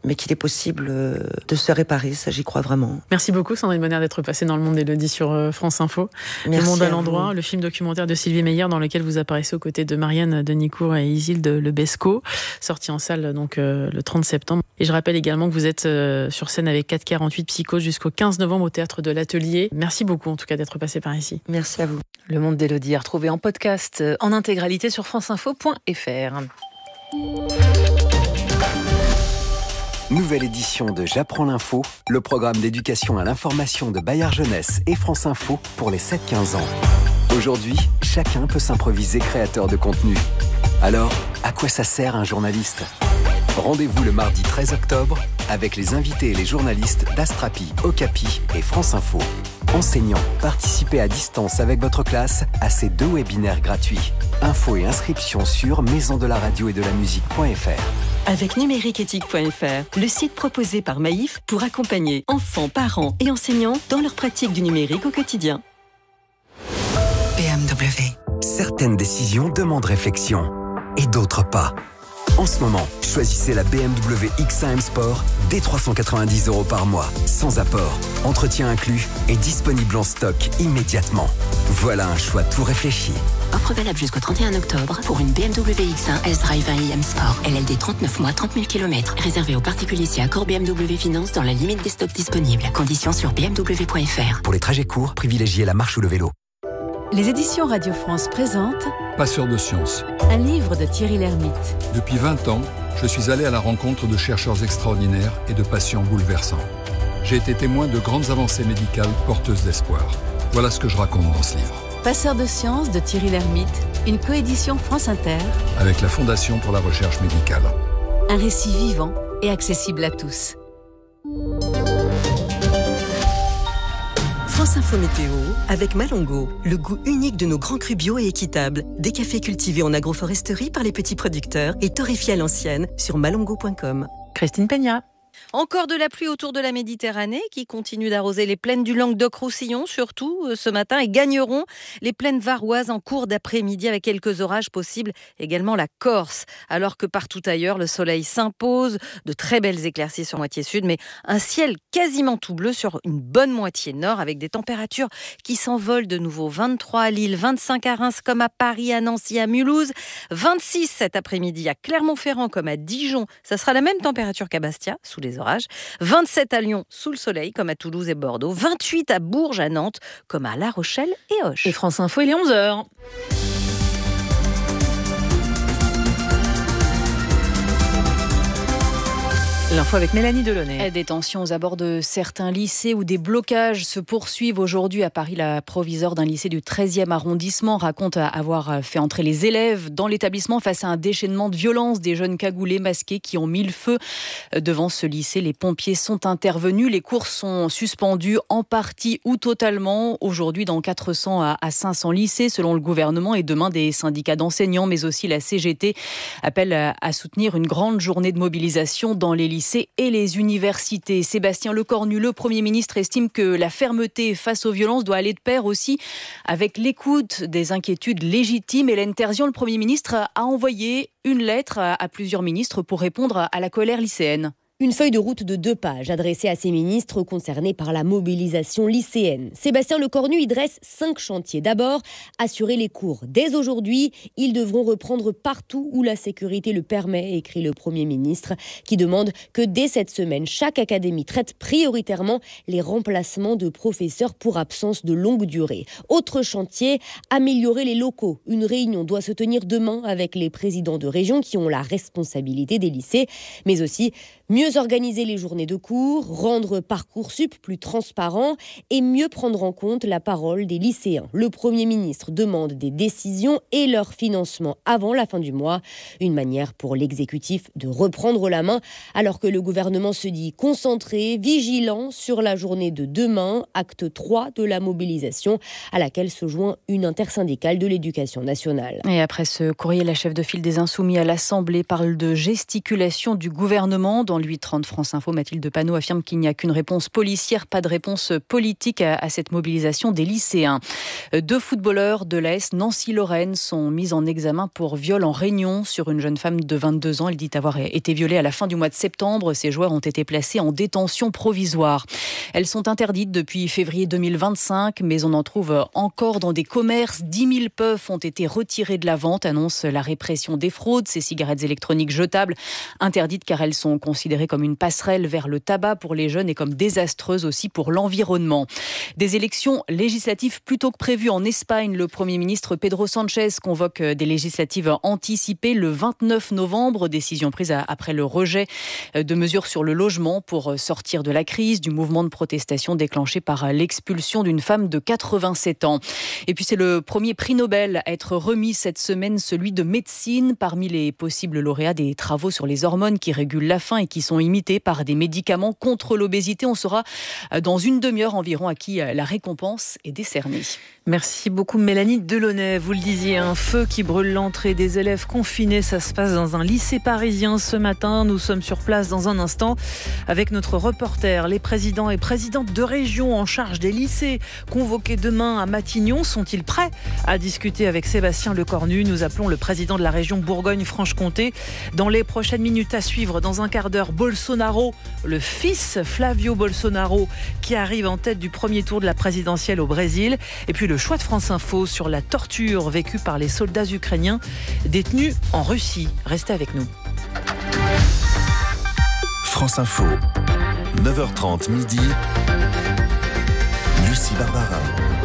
mais qu'il est possible de se réparer, ça j'y crois vraiment.
Merci beaucoup Sandrine Bonnaire d'être passée dans Le Monde d'Élodie sur France Info.
Merci.
Le Monde à l'endroit, le film documentaire de Sylvie Meyer dans lequel vous apparaissez aux côtés de Marianne Denicourt et Isilde Lebesco, sorti en salle donc le 30 septembre. Et je rappelle également que vous êtes sur scène avec 448 Psychose jusqu'au 15 novembre au Théâtre de l'Atelier. Merci beaucoup en tout cas d'être passé par ici.
Merci à vous.
Le Monde d'Élodie est retrouvé en podcast en intégralité sur franceinfo.fr.
Nouvelle édition de J'apprends l'info, le programme d'éducation à l'information de Bayard Jeunesse et France Info pour les 7-15 ans. Aujourd'hui, chacun peut s'improviser créateur de contenu. Alors, à quoi ça sert un journaliste ? Rendez-vous le mardi 13 octobre avec les invités et les journalistes d'Astrapi, Okapi et France Info. Enseignants, participez à distance avec votre classe à ces 2 webinaires gratuits. Infos et inscriptions sur maisondelaradio-et-de-la-musique.fr.
Avec numériqueéthique.fr, le site proposé par Maïf pour accompagner enfants, parents et enseignants dans leur pratique du numérique au quotidien.
BMW. Certaines décisions demandent réflexion et d'autres pas. En ce moment, choisissez la BMW X1 M Sport dès 390 € par mois, sans apport, entretien inclus et disponible en stock immédiatement. Voilà un choix tout réfléchi.
Offre valable jusqu'au 31 octobre pour une BMW X1 S-Drive 1 IM Sport. LLD 39 mois, 30 000 km. Réservé aux particuliers si accord BMW Finance dans la limite des stocks disponibles. Conditions sur bmw.fr.
Pour les trajets courts, privilégiez la marche ou le vélo.
Les éditions Radio France présentent
Passeur de sciences.
Un livre de Thierry Lhermitte.
Depuis 20 ans, je suis allé à la rencontre de chercheurs extraordinaires et de patients bouleversants. J'ai été témoin de grandes avancées médicales porteuses d'espoir. Voilà ce que je raconte dans ce livre.
Passeur de sciences de Thierry Lhermitte, une coédition France Inter.
Avec la Fondation pour la recherche médicale.
Un récit vivant et accessible à tous. France Info Météo avec Malongo, le goût unique de nos grands crus bio et équitables. Des cafés cultivés en agroforesterie par les petits producteurs et torréfiés à l'ancienne sur malongo.com.
Christine Peña.
Encore de la pluie autour de la Méditerranée qui continue d'arroser les plaines du Languedoc-Roussillon, surtout ce matin, et gagneront les plaines varoises en cours d'après-midi avec quelques orages possibles, également la Corse. Alors que partout ailleurs, le soleil s'impose, de très belles éclaircies sur moitié sud, mais un ciel quasiment tout bleu sur une bonne moitié nord avec des températures qui s'envolent de nouveau. 23 à Lille, 25 à Reims comme à Paris, à Nancy, à Mulhouse, 26 cet après-midi à Clermont-Ferrand comme à Dijon. Ça sera la même température qu'à Bastia, sous les orages. 27 à Lyon, sous le soleil, comme à Toulouse et Bordeaux. 28 à Bourges, à Nantes, comme à La Rochelle et Auch.
Et France Info, il est 11h. L'info avec Mélanie Delaunay.
Des tensions à bord de certains lycées où des blocages se poursuivent aujourd'hui à Paris. La proviseure d'un lycée du 13e arrondissement raconte avoir fait entrer les élèves dans l'établissement face à un déchaînement de violence. Des jeunes cagoulés masqués qui ont mis le feu devant ce lycée. Les pompiers sont intervenus. Les cours sont suspendus en partie ou totalement aujourd'hui dans 400 à 500 lycées selon le gouvernement. Et demain, des syndicats d'enseignants mais aussi la CGT appellent à soutenir une grande journée de mobilisation dans les lycées et les universités. Sébastien Lecornu, le Premier ministre, estime que la fermeté face aux violences doit aller de pair aussi avec l'écoute des inquiétudes légitimes. Hélène Terzian, le Premier ministre, a envoyé une lettre à plusieurs ministres pour répondre à la colère lycéenne.
Une feuille de route de 2 pages adressée à ces ministres concernés par la mobilisation lycéenne. Sébastien Lecornu y dresse 5 chantiers. D'abord, assurer les cours. Dès aujourd'hui, ils devront reprendre partout où la sécurité le permet, écrit le Premier ministre, qui demande que dès cette semaine, chaque académie traite prioritairement les remplacements de professeurs pour absence de longue durée. Autre chantier, améliorer les locaux. Une réunion doit se tenir demain avec les présidents de région qui ont la responsabilité des lycées, mais aussi mieux organiser les journées de cours, rendre Parcoursup plus transparent et mieux prendre en compte la parole des lycéens. Le Premier ministre demande des décisions et leur financement avant la fin du mois. Une manière pour l'exécutif de reprendre la main alors que le gouvernement se dit concentré, vigilant sur la journée de demain, acte 3 de la mobilisation à laquelle se joint une intersyndicale de l'éducation nationale.
Et après ce courrier, la chef de file des Insoumis à l'Assemblée parle de gesticulation du gouvernement dans lui 18h30, France Info, Mathilde Panot affirme qu'il n'y a qu'une réponse policière, pas de réponse politique à cette mobilisation des lycéens. 2 footballeurs de l'AS Nancy-Lorraine sont mis en examen pour viol en réunion sur une jeune femme de 22 ans. Elle dit avoir été violée à la fin du mois de septembre. Ces joueurs ont été placés en détention provisoire. Elles sont interdites depuis février 2025, mais on en trouve encore dans des commerces. 10 000 puffs ont été retirés de la vente, annonce la répression des fraudes. Ces cigarettes électroniques jetables, interdites car elles sont considérées comme une passerelle vers le tabac pour les jeunes et comme désastreuses aussi pour l'environnement. Des élections législatives plus tôt que prévues en Espagne. Le Premier ministre Pedro Sánchez convoque des législatives anticipées le 29 novembre. Décision prise après le rejet de mesures sur le logement pour sortir de la crise, du mouvement de protestation déclenché par l'expulsion d'une femme de 87 ans. Et puis c'est le premier prix Nobel à être remis cette semaine, celui de médecine, parmi les possibles lauréats des travaux sur les hormones qui régulent la faim et qui sont imités par des médicaments contre l'obésité. On saura dans une demi-heure environ à qui la récompense est décernée.
Merci beaucoup Mélanie Delaunay. Vous le disiez, un feu qui brûle l'entrée des élèves confinés. Ça se passe dans un lycée parisien ce matin. Nous sommes sur place dans un instant avec notre reporter. Les présidents et présidentes de région en charge des lycées convoqués demain à Matignon sont-ils prêts à discuter avec Sébastien Lecornu? Nous appelons le président de la région Bourgogne-Franche-Comté. Dans les prochaines minutes à suivre, dans un quart d'heure, Bolsonaro, le fils Flavio Bolsonaro, qui arrive en tête du premier tour de la présidentielle au Brésil. Et puis le choix de France Info sur la torture vécue par les soldats ukrainiens détenus en Russie. Restez avec nous.
France Info, 9h30 midi, Lucie Barbara.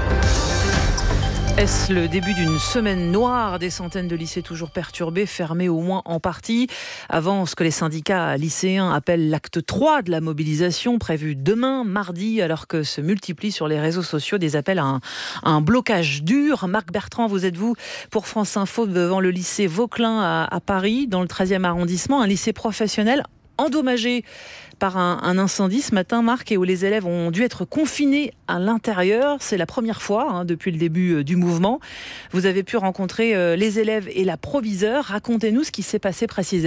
Est-ce le début d'une semaine noire? Des centaines de lycées toujours perturbés, fermés au moins en partie, avant ce que les syndicats lycéens appellent l'acte 3 de la mobilisation, prévu demain, mardi, alors que se multiplient sur les réseaux sociaux des appels à un blocage dur. Marc Bertrand, vous êtes pour France Info devant le lycée Vauquelin à Paris, dans le 13e arrondissement, un lycée professionnel endommagé par un incendie ce matin, Marc, et où les élèves ont dû être confinés à l'intérieur. C'est la première fois depuis le début du mouvement. Vous avez pu rencontrer les élèves et la proviseure. Racontez-nous ce qui s'est passé précisément.